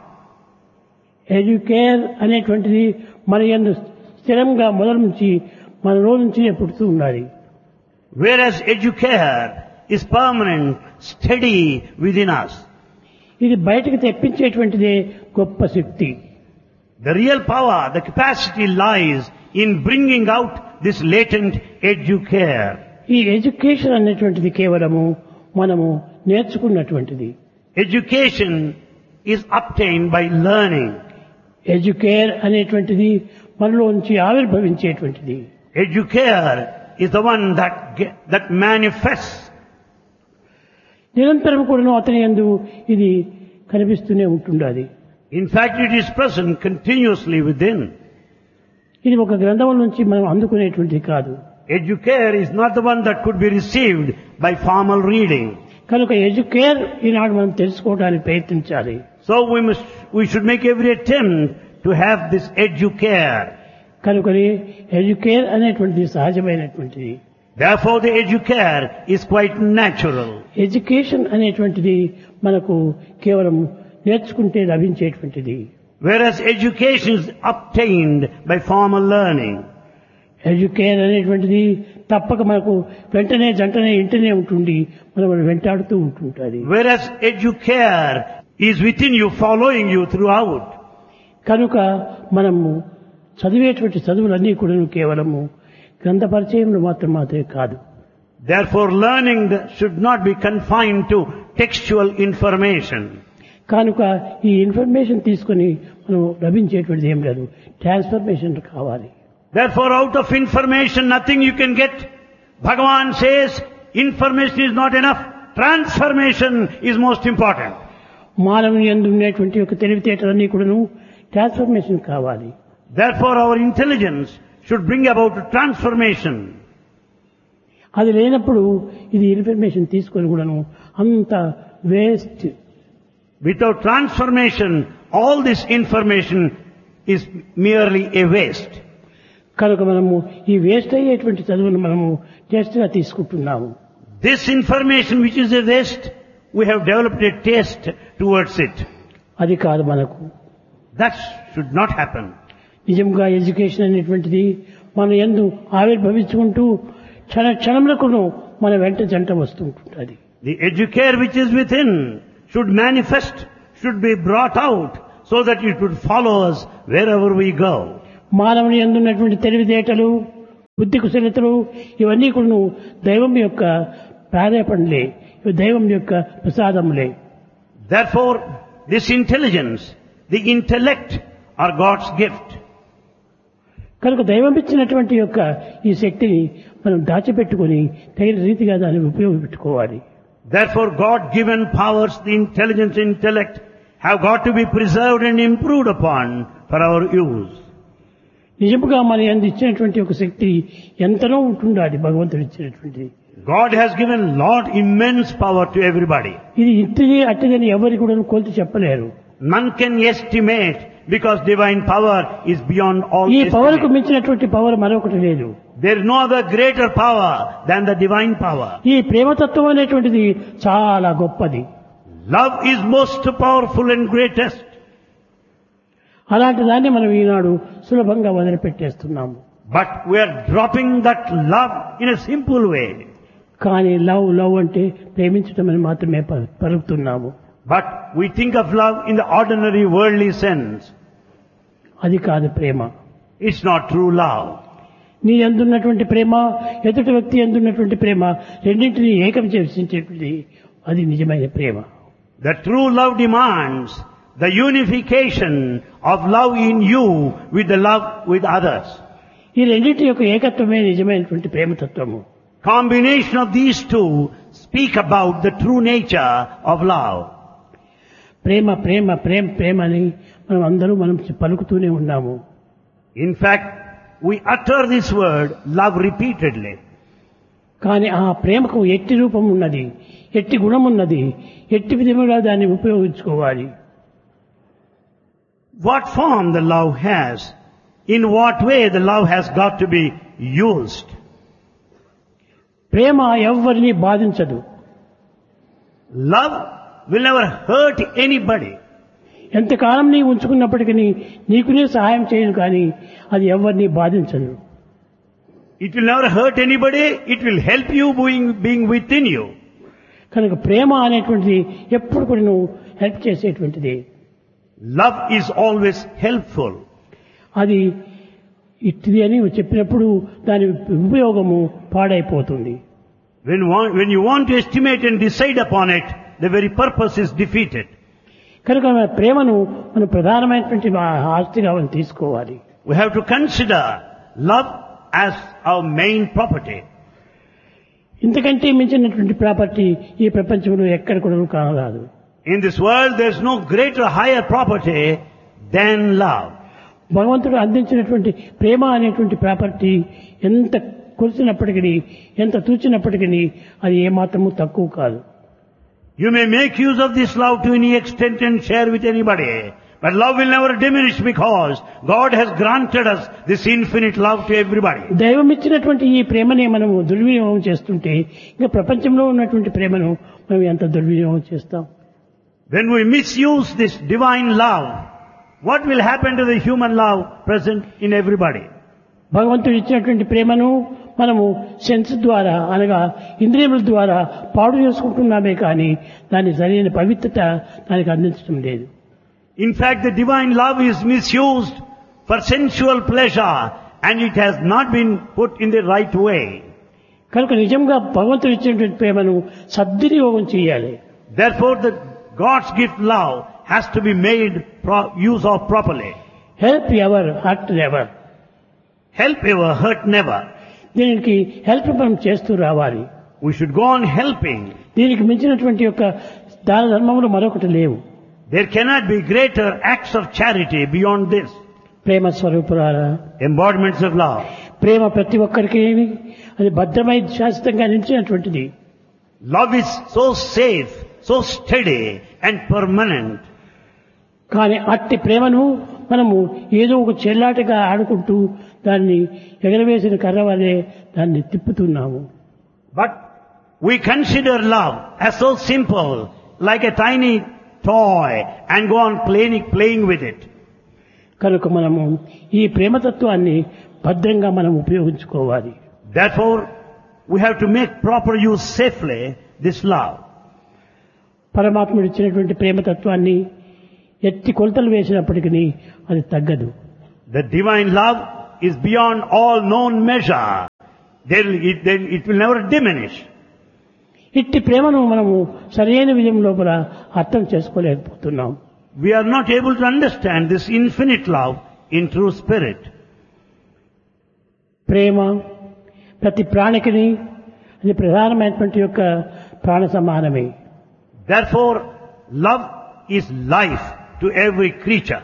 Educare అనేటువంటిది మన యందు స్థిరంగా మొదలు నుంచి మన రోజు నుంచి పుడుతూ ఉండాలి. Whereas educare is permanent, steady within us. ఇది బయటకు తెప్పించేటువంటిదే గొప్ప శక్తి. The real power, the capacity lies in bringing out this latent educare. ఈ ఎడ్యుకేషన్ అనేటువంటిది కేవలము మనము నేర్చుకున్నటువంటిది. Education is obtained by learning. Educare అనేటువంటిది మనలో నుంచి ఆవిర్భవించేటువంటిది. Educare is the one that manifests. నిరంతరం కూడా అతని యందు ఇది కనిపిస్తూనే ఉంటుండాలి. In fact, it is present continuously within. ఇది ఒక గ్రంథం నుంచి మనం అందుకునేటువంటిది కాదు. Educare is not the one that could be received by formal reading. కనుక ఎడ్యుకేర్ ఈనాడు మనం తెలుసుకోవడానికి ప్రయత్నించాలి. So we should make every attempt to have this educare. కనుకని ఎడ్యుకేర్ అనేటువంటిది సహజమైనటువంటిది. Therefore, the educare is quite natural. Education అనేటువంటిది మనకు కేవలం నేర్చుకుంటే లభించేటువంటిది. Whereas education is obtained by formal learning. Educare అనేటువంటిది తప్పక మనకు వెంటనే జంటనే ఇంటనే ఉంటుంది, మనం వెంటాడుతూ ఉంటుంటుంది. Whereas educare is within you, following you throughout. కనుక మనము చదివేటువంటి చదువులన్నీ కూడా కేవలము గ్రంథ పరిచయంలో మాత్రమే కాదు. Therefore, learning should not be confined to textual information. కనుక ఈ ఇన్ఫర్మేషన్ తీసుకొని మనం లభించేటువంటిది ఏం లేదు, ట్రాన్స్ఫర్మేషన్ కావాలి. Therefore, out of information nothing you can get. Bhagavan says information is not enough. Transformation is most important. మానవుని యందు ఉండేటువంటి ఒక తెలివితేటలన్నీ కూడాను ట్రాన్స్ఫర్మేషన్ కావాలి. Therefore, our intelligence should bring about transformation. అది లేనప్పుడు ఇది ఇన్ఫర్మేషన్ తీసుకొని కూడాను అంత waste. Without transformation, all this information is merely a waste. కనుక మనము ఈ వేస్ట్ అయ్యేటువంటి చదువును మనము టెస్ట్ గా తీసుకుంటున్నాము. This information which is a waste, we have developed a taste towards it. అది కాదు మనకు. That should not happen. నిజంగా ఎడ్యుకేషన్ అనేటువంటిది మన యందు ఆవిర్భవించుకుంటూ క్షణములకు మన వెంట జంట వస్తుంటుంది. The educare which is within should manifest, should be brought out so that it would follow us wherever we go. మానవుని యందున్నటువంటి తెలివితేటలు, బుద్ధి కుశలతలు ఇవన్నీ కూడా దైవం యొక్క ప్రేరేపణలే, ఇవి దైవం యొక్క ప్రసాదములే. Therefore, this intelligence, the intellect, are God's gift. కనుక దైవం ఇచ్చినటువంటి యొక్క ఈ శక్తిని మనం దాచిపెట్టుకొని తగిన రీతిగా దాన్ని ఉపయోగపెట్టుకోవాలి. Therefore, God-given powers, the intelligence, intellect, have got to be preserved and improved upon for our use. నిజముగా మన యందు ఇచ్చినటువంటి ఒక శక్తి ఎంతనో ఉంటుండాలి భగవంతుడు ఇచ్చినటువంటిది. God has given Lord immense power to everybody. ఇది ఇంటిది అట్టిదని ఎవరికి కూడా కొలిచి చెప్పలేరు. None can estimate because divine power is beyond all ఈ పవర్కు estimate. మించినటువంటి పవర్ మరొకటి లేదు. There is no other greater power than the divine power. ఈ ప్రేమతత్వం అనేటువంటిది చాలా గొప్పది. Love is most powerful and greatest. అలాంటి దాన్ని మనం ఈనాడు సులభంగా వదిలిపెట్టేస్తున్నాము. But we are dropping that love in a simple way. కానీ లవ్ లవ్ అంటే ప్రేమించటం అని మాత్రమే పలుకుతున్నాము. But we think of love in the ordinary worldly sense. అది కాదు ప్రేమ. It's not true love. నీ ఎందున్నటువంటి ప్రేమ, ఎదుటి వ్యక్తి ఎందున్నటువంటి ప్రేమ రెండింటినీ ఏకం చేసేటువంటి అది నిజమైన ప్రేమ. The true love demands the unification of love in you with the love with others. ఈ రెండింటి యొక్క ఏకత్వమే నిజమైనటువంటి ప్రేమతత్వము. Combination of these two speak about the true nature of love. ప్రేమ ప్రేమ ప్రేమ ప్రేమ అని మనం పలుకుతూనే ఉన్నాము. In fact, we utter this word love repeatedly. కానీ ఆ ప్రేమకు ఎట్టి రూపం ఉన్నది, ఎట్టి గుణం ఉన్నది, ఎట్టి విధముగా దాన్ని ఉపయోగించుకోవాలి. What form the love has, in what way the love has got to be used. ప్రేమ ఎవ్వరిని బాధించదు. Love will never hurt anybody. ఎంతకాలం నీ ఉంచుకున్నప్పటికీ నీకునే సహాయం చేయను కానీ అది ఎవరిని బాధించదు. It will never hurt anybody, it will help you being within you. కనుక ప్రేమ అనేటువంటిది ఎప్పుడు కూడా నువ్వు హెల్ప్ చేసేటువంటిది. Love is always helpful. అది ఇట్టిది అని చెప్పినప్పుడు దాని ఉపయోగము పాడైపోతుంది. When you want to estimate and decide upon it, the very purpose is defeated. కనుక మన ప్రేమను మనం ప్రధానమైనటువంటి ఆస్తిగా మనం తీసుకోవాలి. We have to consider love as our main property. ఇంతకంటే మించినటువంటి ప్రాపర్టీ ఈ ప్రపంచంలో ఎక్కడ కూడా కానరాదు. In this world there is no greater, higher property than love. భగవంతుడు అందించినటువంటి ప్రేమ అనేటువంటి ప్రాపర్టీ ఎంత కొలిసినప్పటికీ, ఎంత తూచినప్పటికీ అది ఏమాత్రము తక్కువ కాదు. You may make use of this love to any extent and share with anybody, but love will never diminish because God has granted us this infinite love to everybody. దైవం ఇచ్చినటువంటి ఈ ప్రేమనే మనము దుర్వినియోగం చేస్తుంటే ఇంకా ప్రపంచంలో ఉన్నటువంటి ప్రేమను మనం ఎంత దుర్వినియోగం చేస్తాం. When we misuse this divine love, what will happen to the human love present in everybody? భగవంతుడు ఇచ్చినటువంటి ప్రేమను మనము సెన్స్ ద్వారా అనగా ఇంద్రియముల ద్వారా పాడు చేసుకుంటున్నామే కానీ దాని సరైన పవిత్రత దానికి అందించడం లేదు. In fact, the divine love is misused for sensual pleasure and it has not been put in the right way. కనుక నిజంగా భగవంతుడు ఇచ్చినటువంటి ప్రేమను సద్వినియోగం చేయాలి. Therefore, the God's gift love has to be made use of properly. Help ever, hurt never. Help ever, hurt never. దీనికి help మనం చేస్తూ రావాలి. We should go on helping. దీనికి మించినటువంటి యొక్క దాన ధర్మములు మరొకటి లేవు. There cannot be greater acts of charity beyond this. ప్రేమ స్వరూపులారా, Embodiments of love. ప్రేమ ప్రతి ఒక్కరికి అది భద్రమై శాశ్వతంగా నిలిచినటువంటిది. Love is so safe, so steady and permanent. కానీ అట్టి ప్రేమను మనము ఏదో ఒక చెల్లాటగా ఆడుకుంటూ దాన్ని ఎగరవేసిన కర్ర వలె దాన్ని తిప్పుతున్నాము. But we consider love as so simple, like a tiny toy, and go on playing with it. కనుక మనము ఈ ప్రేమతత్వాన్ని భద్రంగా మనం ఉపయోగించుకోవాలి. Therefore, we have to make proper use safely this love. పరమాత్ముడు ఇచ్చినటువంటి ప్రేమతత్వాన్ని ఎత్తి కొలతలు వేసినప్పటికీ అది తగ్గదు. The divine love is beyond all known measure. It will never diminish. ఇట్టి ప్రేమను మనము సరైన విధం లోపల అర్థం చేసుకోలేకపోతున్నాం. We are not able to understand this infinite love in true spirit. ప్రేమ ప్రతి ప్రాణికిని అది ప్రధానమైనటువంటి యొక్క ప్రాణ సమానమే. Therefore, love is life to every creature.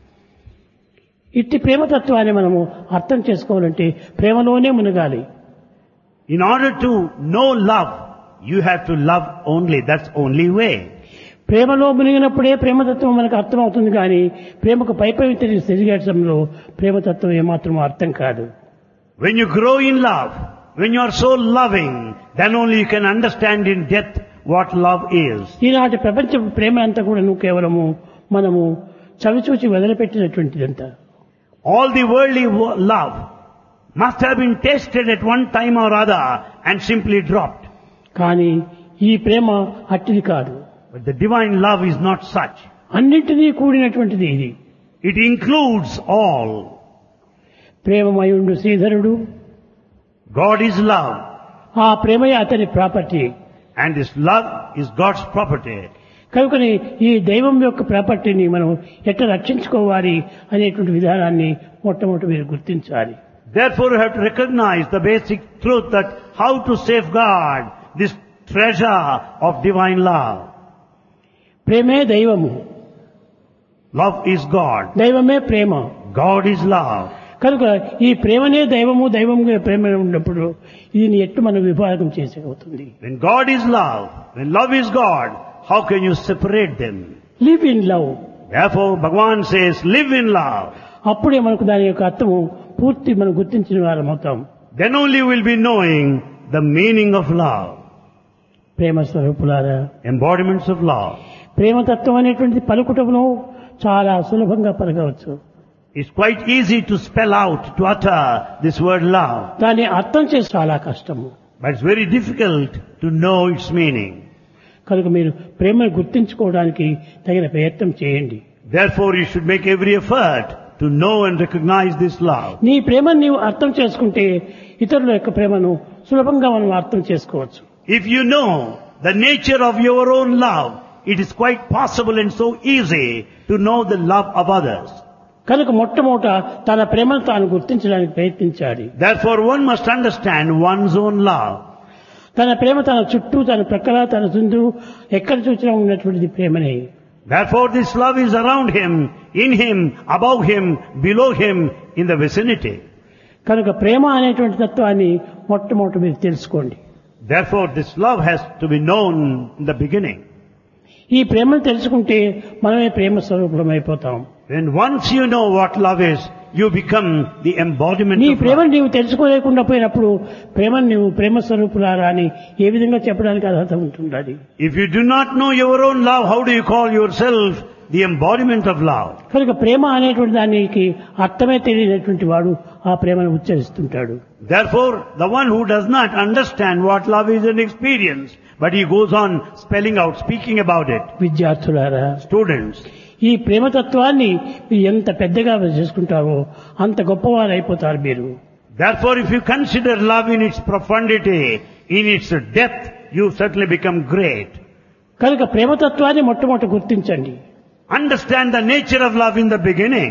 ఇట్టి ప్రేమతత్వాన్ని మనము అర్థం చేసుకోవాలంటే ప్రేమలోనే మునగాలి. In order to know love, you have to love only. That's only way. ప్రేమలో మునిగినప్పుడే ప్రేమతత్వం మనకు అర్థమవుతుంది కానీ ప్రేమకు పైపై తిరిగేటంలో ప్రేమతత్వం ఏమాత్రం అర్థం కాదు. When you grow in love, when you are so loving, then only you can understand in depth what love is. ఈనాటి ప్రపంచ ప్రేమ అంతా కూడా కేవలము మనము చవిచూచి వదిలిపెట్టినటువంటిదంతా. All the worldly love must have been tasted at one time or other and simply dropped. కానీ ఈ ప్రేమ అట్టిది కాదు. But the divine love is not such. అన్నింటినీ కూడినటువంటిది ఇది. It includes all. ప్రేమమయుండు శ్రీధరుడు, God is love. ఆ ప్రేమయే అతని property. And this love is God's property. కనుకని ఈ దైవం యొక్క ప్రాపర్టీని మనం ఎట్లా రక్షించుకోవాలి అనేటువంటి విధానాన్ని మొట్టమొదటి మీరు గుర్తించాలి. Therefore you have to recognize the basic truth that how to safeguard this treasure of divine love. ప్రేమే దైవము, Love is God. దైవమే ప్రేమ. God is love. కనుక ఈ ప్రేమనే దైవము, దైవముగా ప్రేమ ఉన్నప్పుడు దీన్ని ఎట్టు మనం విభాగం చేసేవుతుంది. When God is love, when love is God, how can you separate them? Live in love. Therefore Bhagavan says, live in love. అప్పుడే మనకు దాని యొక్క అర్థము పూర్తి మనం గుర్తించిన వారం అవుతాం. Then only you will be knowing the meaning of love. ప్రేమ స్వరూపులారా, Embodiments of love. ప్రేమతత్వం అనేటువంటిది పలుకుటమును చాలా సులభంగా పలకవచ్చు. It's quite easy to spell out, to utter this word love. దాన్ని అర్థం చేసి చాలా కష్టము. But it's very difficult to know its meaning. కనుక మీరు ప్రేమను గుర్తించుకోవడానికి తగిన ప్రయత్నం చేయండి. Therefore you should make every effort to know and recognize this love. నీ ప్రేమను నీవు అర్థం చేసుకుంటే ఇతరుల యొక్క ప్రేమను సులభంగా మనం అర్థం చేసుకోవచ్చు. If you know the nature of your own love, it is quite possible and so easy to know the love of others. కనుక మొట్టమొదట తన ప్రేమను తాను గుర్తించడానికి ప్రయత్నించాలి. Therefore one must understand one's own love. తన ప్రేమ తన చుట్టూ, తన ప్రక్కల, తన చుందు ఎక్కడ చూసినా ఉన్నటువంటిది ప్రేమనే. Therefore this love is around him, in him, above him, below him, in the vicinity. కనుక ప్రేమ అనేటువంటి తత్వాన్ని మొట్టమొదట మీరు తెలుసుకోండి. Therefore this love has to be known in the beginning. ఈ ప్రేమను తెలుసుకుంటే మనమే ప్రేమ స్వరూపం అయిపోతాం. When once you know what love is, you become the embodiment నీ of ప్రేమను love. నీవు తెలుసుకోలేకుండా పోయినప్పుడు ప్రేమను నీవు ప్రేమ స్వరూపులారా అని ఏ విధంగా చెప్పడానికి అర్హత ఉంటుండాలి. If you do not know your own love, how do you call yourself the embodiment of love? కనుక ప్రేమ అనేటువంటి దానికి అర్థమే తెలియనటువంటి వాడు ఆ ప్రేమను ఉచ్చరిస్తుంటాడు. Therefore, the one who does not understand what love is an experience, but he goes on spelling out, speaking about it. విద్యార్థులారా, Students, ఈ ప్రేమతత్వాన్ని మీరు ఎంత పెద్దగా చేసుకుంటారో అంత గొప్పవారు అయిపోతారు మీరు. therefore, if you consider love in its profundity, in its depth, you certainly become great. కనుక ప్రేమతత్వాన్ని మొట్టమొదట గుర్తించండి. Understand the nature of love in the beginning.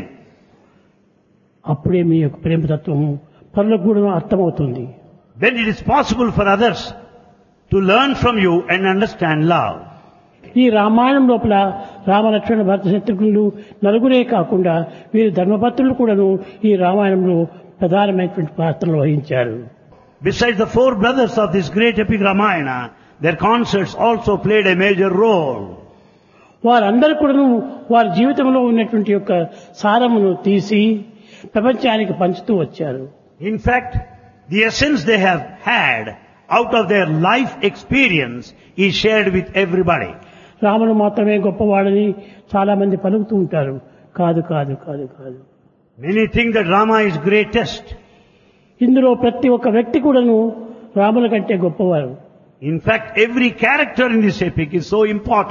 అప్పుడే మీ యొక్క ప్రేమతత్వము పరులకు కూడా అర్థమవుతుంది. Then it is possible for others to learn from you and understand love. ఈ రామాయణం లోపల రామలక్ష్మణ భరత శత్రుఘ్నులు నలుగురే కాకుండా వీరు ధర్మపత్రులు కూడాను ఈ రామాయణంలో ప్రధానమైనటువంటి పాత్రలు వహించారు. Besides the four brothers of this great epic Ramayana, their consorts also played a major role. వారందరూ కూడాను వారి జీవితంలో ఉన్నటువంటి యొక్క సారమును తీసి ప్రపంచానికి పంచుతూ వచ్చారు. In fact, the essence they have had out of their life experience is shared with everybody. రాముడు మాత్రమే గొప్పవాడని చాలా మంది పలుకుతూ ఉంటారు. కాదు కాదు కాదు కాదు. Many think that Rama is greatest. ఇందులో ప్రతి ఒక్క వ్యక్తి కూడాను రాముల కంటే గొప్పవారు. In fact, every character in this epic is so important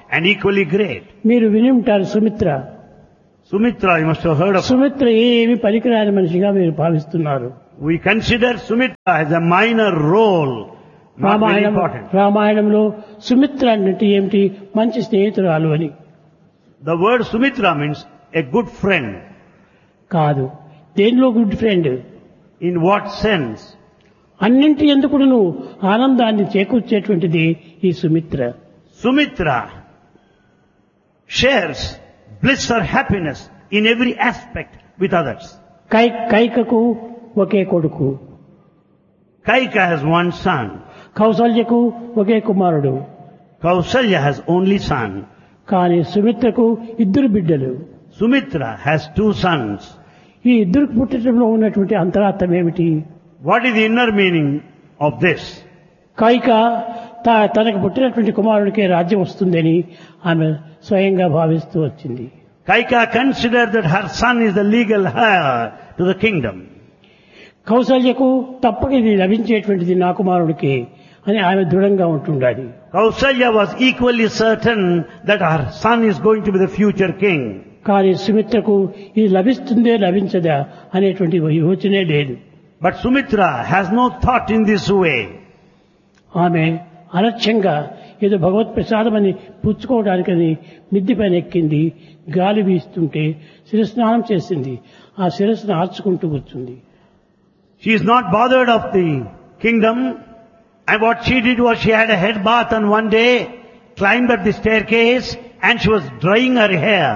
and equally great. మీరు విని ఉంటారు Sumitra. Sumitra, you must have heard of her. Sumitra ఏమి పనికిరాని మనిషిగా మీరు భావిస్తున్నారు. We consider Sumitra as a minor role, not very important. రామాయణంలో సుమిత్ర అంటే ఏమిటి? మంచి స్నేహితురాలు అని. The word Sumitra means a good friend. కాదు. దేనిలో good friend? In what sense? అన్నింటి ఎందుకును ఆనందాన్ని చేకూర్చేటువంటిది ఈ Sumitra. Sumitra shares bliss or happiness in every aspect with others. కైకకు ఒకే కొడుకు, Kaika has one son. కౌసల్యకు ఒకే కుమారుడు. Kausalya has only son. కానీ సుమిత్రకు ఇద్దరు బిడ్డలు. Sumitra has two sons. ఈ ఇద్దరికి పుట్టడంలో ఉన్నటువంటి అంతరార్థం ఏమిటి? What is the inner meaning of this? Kaika తనకు పుట్టినటువంటి కుమారుడికే రాజ్యం వస్తుందని ఆమె స్వయంగా భావిస్తూ వచ్చింది. Kaika considered that her son is the legal heir to the kingdom. కౌసల్యకు తప్పక ఇది లభించేటువంటిది నా కుమారుడికి అని ఆమె దృఢంగా ఉంటుండాలి. Kausalya was equally certain that her son is going to be the future king. కానీ సుమిత్రకు ఇది లభిస్తుందే లభించదా అనేటువంటి యోచనే లేదు. But Sumitra has no thought in this way. ఆమె అలక్ష్యంగా ఏదో భగవత్ ప్రసాదమని పుచ్చుకోవడానికని మిద్ది పైన ఎక్కింది. గాలి వీస్తుంటే శిరస్నానం చేసింది. ఆ శిరస్సును ఆర్చుకుంటూ కూర్చుంది. She is not bothered of the kingdom, and what she did was she had a head bath on one day, climbed up the staircase, and she was drying her hair.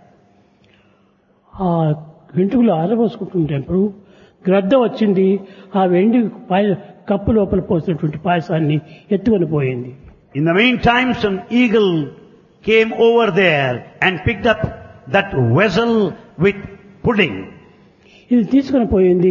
ఆ వెంట్రుకలు ఆరబోసుకుంటుంటేప్పుడు గ్రద్ద వచ్చింది. ఆ వెండి కప్పు లోపల పోసినటువంటి పాయసాన్ని ఎత్తుకొని పోయింది. In the meantime, some eagle came over there and picked up that vessel with pudding. ఇది తీసుకొని పోయింది.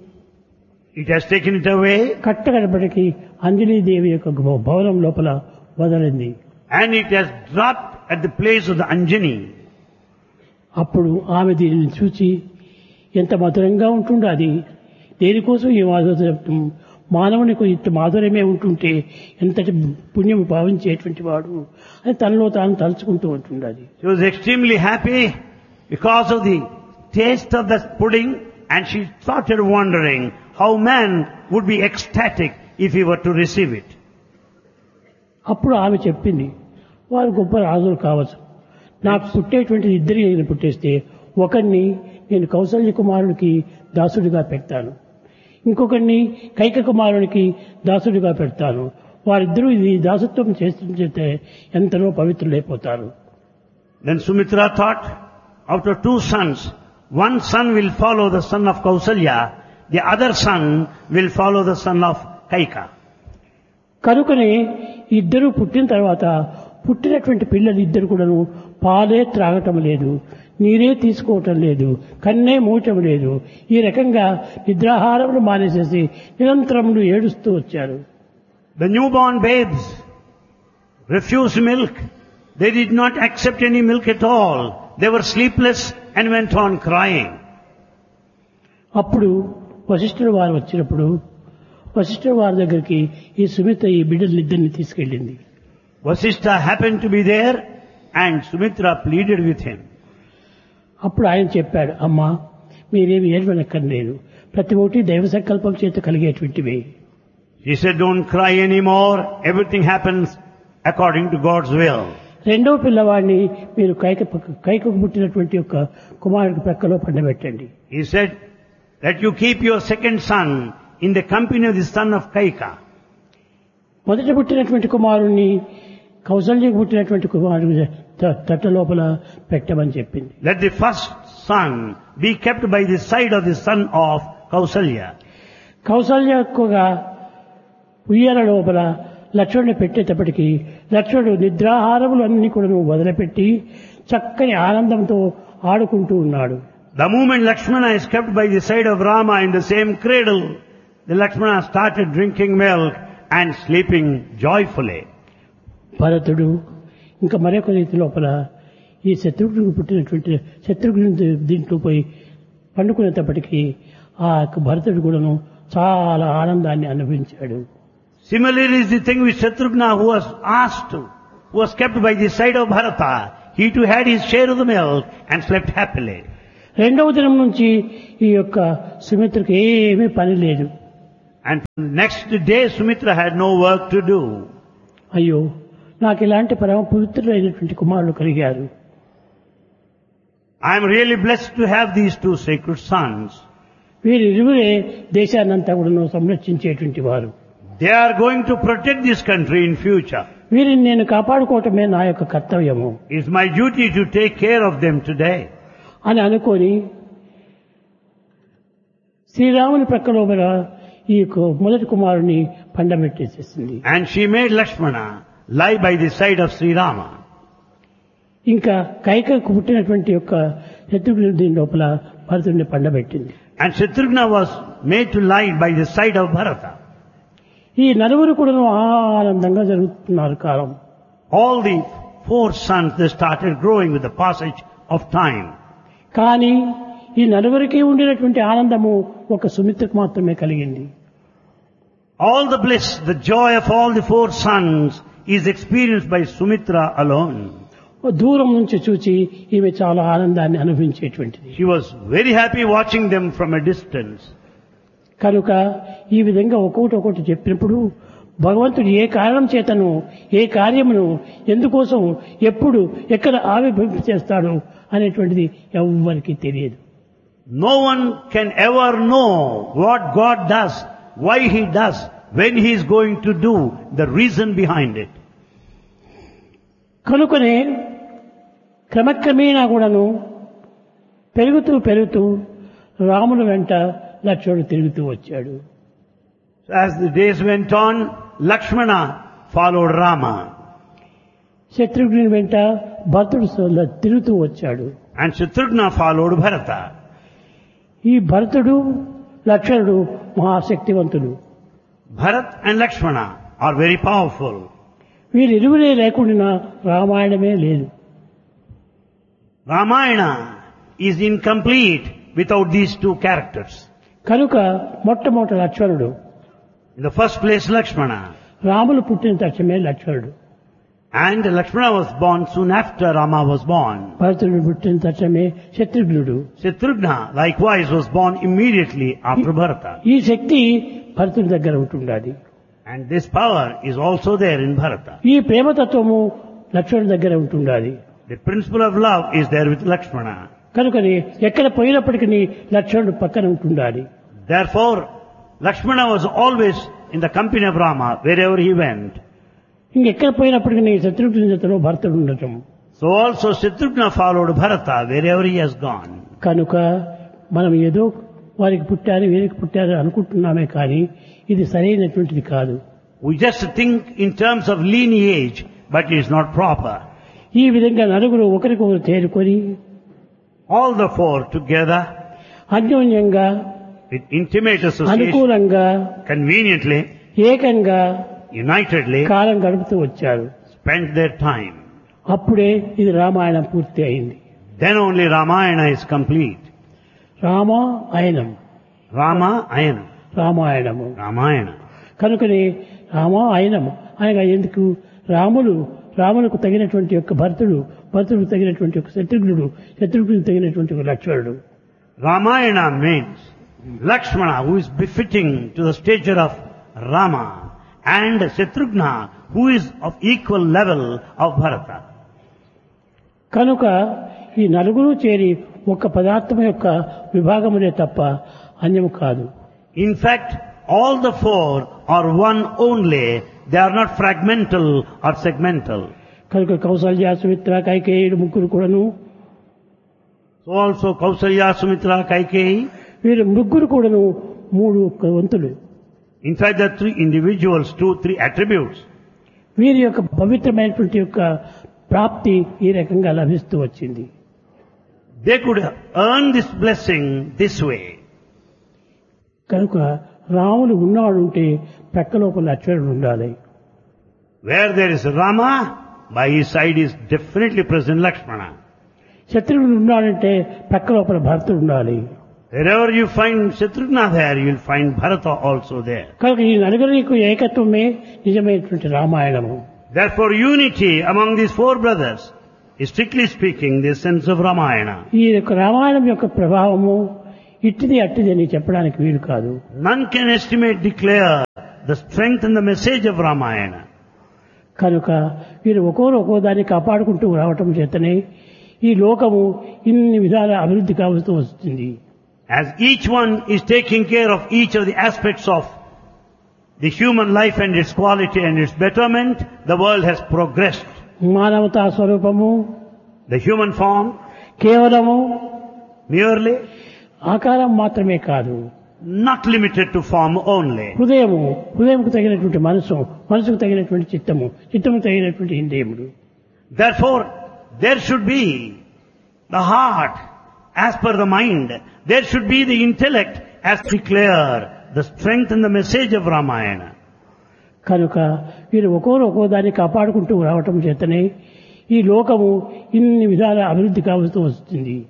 It has taken it away, కట్టగడపటికి Anjani Devi యొక్క భవనం లోపల వదలింది. and it has dropped at the place of the Anjani. అప్పుడు ఆమె దీనిని చూచి ఎంత మధురంగా ఉంటుందో అది, దేనికోసం ఈ మాధుర్యం, మానవునికి ఇంత మాధుర్యమే ఉంటుంటే ఎంతటి పుణ్యం భావించేటువంటి వాడు అని తనలో తాను తలుచుకుంటూ ఉంటుండది. She was extremely happy because of the taste of that pudding, and she started wondering how man would be ecstatic if he were to receive it. అప్పుడు ఆమె చెప్పింది, వారు గొప్ప రాజులు కావచ్చు, నాకు పుట్టేటువంటి ఇద్దరి పుట్టేస్తే ఒకరిని నేను కౌసల్య కుమారుడికి దాసుడిగా పెడతాను, ఇంకొకరిని కైక కుమారునికి దాసుడిగా పెడతాను. వారిద్దరూ ఇది దాసత్వం చేస్తుంటే ఎంతనో పవిత్రులైపోతారు. Then Sumitra thought, out of two sons, one son will follow the son of Kausalya, the other son will follow the son of Kaika. కనుకనే ఇద్దరు పుట్టిన తర్వాత పుట్టినటువంటి పిల్లలు ఇద్దరు కూడాను పాలే త్రాగటం లేదు, నీరే తీసుకోవటం లేదు, కన్నే మూయటం లేదు. ఈ రకంగా నిద్రాహారములు మానేసేసి నిరంతరములు ఏడుస్తూ వచ్చారు. The newborn babes refused milk. They did not accept any milk at all. They were sleepless and went on crying. అప్పుడు వశిష్ఠుడు వారు వచ్చినప్పుడు వశిష్ఠుడు వారి దగ్గరికి ఈ సుమిత్ర ఈ బిడ్డలిద్దరిని తీసుకెళ్ళింది. Vasishtha happened to be there and Sumitra pleaded with him. అప్పుడు ఆయన చెప్పాడు, అమ్మా మీరేమి ఏడవనక్కర్లేదు, ప్రతి ఒక్కటి దైవ సంకల్పం చేత కలిగేటువంటివి. He said, don't cry anymore. Everything happens according to God's will. రెండవ పిల్లవాడిని మీరు కైకకు పుట్టినటువంటి యొక్క కుమారుడికి ప్రక్కలో పండబెట్టండి. He said that you keep your second son in the company of the son of Kaika. మొదట పుట్టినటువంటి కుమారుణ్ణి కౌసల్యకు పుట్టినటువంటి కుమారుడు తట్ట లోపల పెట్టమని చెప్పింది. Let the first son be kept by the side of the son of Kausalya. కౌసల్యకుగా ఉయ్యాల లోపల లక్ష్మణుని పెట్టేటప్పటికీ లక్ష్మణుడు నిద్రాహారములు అన్ని కూడా వదిలిపెట్టి చక్కని ఆనందంతో ఆడుకుంటూ ఉన్నాడు. The moment Lakshmana is kept by the side of Rama in the same cradle, the Lakshmana started drinking milk and sleeping joyfully. భరతుడు ఇంకా మరొక రీతి లోపల ఈ శత్రుఘ్నుడికి పుట్టినటువంటి శత్రుఘ్నుడి దీంట్లో పోయి పండుకునేటప్పటికీ ఆ భరతుడు కూడాను చాలా ఆనందాన్ని అనుభవించాడు. Similarly is the thing with Shatrughna who was asked to was kept by the side of Bharata. He too had his share of the milk and slept happily. రెండవ దినం నుంచి ఈ యొక్క సుమిత్రకు ఏమీ పని లేదు. And next day Sumitra had no work to do. అయ్యో, నాకు ఇలాంటి పరమ పవిత్రులైనటువంటి కుమారులు కలిగారు. I am really blessed to have these two sacred sons. వీరిరువురే దేశాన్నంతా కూడా సంరక్షించేటువంటి వారు. They are going to protect this country in future. వీరిని నేను కాపాడుకోవటమే నా యొక్క కర్తవ్యము It's my duty to take care of them today. అని అనుకొని శ్రీరాముని ప్రక్కలో ఈ మొదటి కుమారుని పండబెట్టేసేసింది. And she made Lakshmana lie by the side of Sri Rama. ఇంకా కైకకు పుట్టినటువంటి యొక్క శత్రుఘ్నుడు దీని లోపల భరతుడిని పండబెట్టింది. And Shatrughna was made to lie by the side of Bharata. ఈ నలుగురు కూడా ఆనందంగా జరుగుతున్నారు కాలం. All the four sons, they started growing with the passage of time. కానీ ఈ నలుగురికి ఉండినటువంటి ఆనందము ఒక సుమిత్రకు మాత్రమే కలిగింది. All the bliss, the joy of all the four sons is experienced by Sumitra alone. దూరం నుంచి చూచి ఈమె చాలా ఆనందాన్ని అనుభవించేటువంటిది. She was very happy watching them from a distance. కనుక ఈ విధంగా ఒక్కొక్కటి చెప్పినప్పుడు భగవంతుడు ఏ కారణం చేతను ఏ కార్యమును ఎందుకోసం ఎప్పుడు ఎక్కడ ఆవిర్భవింప చేస్తాడు అనేటువంటిది ఎవ్వరికీ తెలియదు. No one can ever know what God does, why He does, when He is going to do, the reason behind it. కనుకనే క్రమక్రమేణా కూడాను పెరుగుతూ రాముని వెంట లక్ష్మణుడు తిరుగుతూ వచ్చాడు. As the days went on, Lakshmana followed Rama. శత్రుఘ్నుని వెంట భరతుడు తిరుగుతూ వచ్చాడు. And Shatrughna followed Bharata. ఈ భరతుడు లక్ష్మణుడు మహాశక్తివంతుడు. Bharat and Lakshmana are very powerful. వీరిరువురే లేకుండా రామాయణమే లేదు. Ramayana is incomplete without these two characters. కనుక మొట్టమొదటి లక్ష్మణుడు. In the first place, Lakshmana. Ramulu పుట్టిన తక్షణమే లక్ష్మణుడు. And Lakshmana was born soon after Rama was born. భరతుడు పుట్టిన తక్షణమే శత్రుఘ్నుడు. Shatrughna likewise was born immediately after Bharata. ఈ శక్తి భరతుడి దగ్గర ఉంటుండాలి. And this power is also there in Bharata. ఈ ప్రేమతత్వము లక్ష్మణుడి దగ్గర ఉంటుండాలి. The principle of love is there with Lakshmana. కనుకని ఎక్కడ పోయినప్పటికీ లక్ష్మణుడు పక్కన ఉంటుండాలి. Therefore, Lakshmana was always in the company of Rama wherever he went. ఇంకెక్కడ పోయినప్పటికీ శత్రుఘ్నుని జతలో భరతుడు ఉండటం. So also Shatrughna followed Bharata wherever he has gone. కనుక మనం ఏదో వారికి పుట్టారు వీరికి పుట్టారు అనుకుంటున్నామే కానీ ఇది సరైనటువంటిది కాదు. We just think in terms of lineage, but it is not proper. ఈ విధంగా నలుగురు ఒకరికొకరు చేరుకొని All the four together, అన్యోన్యంగా with intimate association, అనుకూలంగా conveniently, ఏకంగా unitedly, కాలం గడుపుతూ వచ్చారు. spent their time. అప్పుడే ఇది రామాయణం పూర్తి అయింది. Then only Ramayana is complete. Ramayanam Ramayana. Ramayanamu Ramayana. కనుకనే రామాయణము అనగా ఎందుకు రాములకు తగినటువంటి యొక్క భరతుడు తగినటువంటి ఒక శత్రుఘ్నుడు తగినటువంటి ఒక లక్ష్మణుడు. Ramayana means Lakshmana, who is befitting to the stature of Rama, and Shatrughna, who is of equal level of Bharata. కనుక ఈ నలుగురు చేరి ఒక పదార్థం యొక్క విభాగమునే తప్ప అన్యము కాదు. In fact, all the four are one only. They are not fragmental or segmental. కనుక కౌసల్య సుమిత్ర కైకేయుడు ముగ్గురు కూడాను So also Kausalya, Sumitra, Kaikeyi. వీరు ముగ్గురు కూడాను మూడు వంతులు. In fact, there are three individuals, 2-3 attributes. వీరి యొక్క పవిత్రమైనటువంటి యొక్క ప్రాప్తి ఈ రకంగా లభిస్తూ వచ్చింది. They could earn this blessing this way. కనుక రాముడు ఉన్నాడుంటే ప్రక్క లోపల లక్ష్మణుడు ఉండాలి. Where there is Rama, by his side is definitely present Lakshmana. శత్రువుడు ఉన్నాడంటే ప్రక్క లోపల భరతుడు ఉండాలి. Wherever you find Shatrughna there, you will find Bharata also there. కనుక ఈ నలుగురికి ఏకత్వమే నిజమైనటువంటి రామాయణము. Therefore, unity among these four brothers is strictly speaking the essence of Ramayana. ఈ యొక్క రామాయణం యొక్క ప్రభావము ఇట్టిది అట్టిది అని చెప్పడానికి వీలు కాదు. None can estimate, declare the strength and the message of Ramayana. కనుక వీరు ఒక్కో దాన్ని కాపాడుకుంటూ రావటం చేతనే ఈ లోకము ఇన్ని విధాల అభివృద్ధి కావస్తూ వస్తుంది. As each one is taking care of each of the aspects of the human life and its quality and its betterment, the world has progressed. మానవతా స్వరూపము The human form కేవలము merely ఆకారం మాత్రమే కాదు, not limited to form only. హృదయంకు తగినటువంటి మనసుకు తగినటువంటి చిత్తము తగినటువంటి ఇంద్రియములు. Therefore, there should be the heart as per the mind. There should be the intellect as declare the strength and the message of Ramayana. కనుక వీరు ఒక్కో దాన్ని కాపాడుకుంటూ రావటం చేతనే ఈ లోకము ఇన్ని విధాల అభివృద్ధి కావస్తూ వస్తుంది.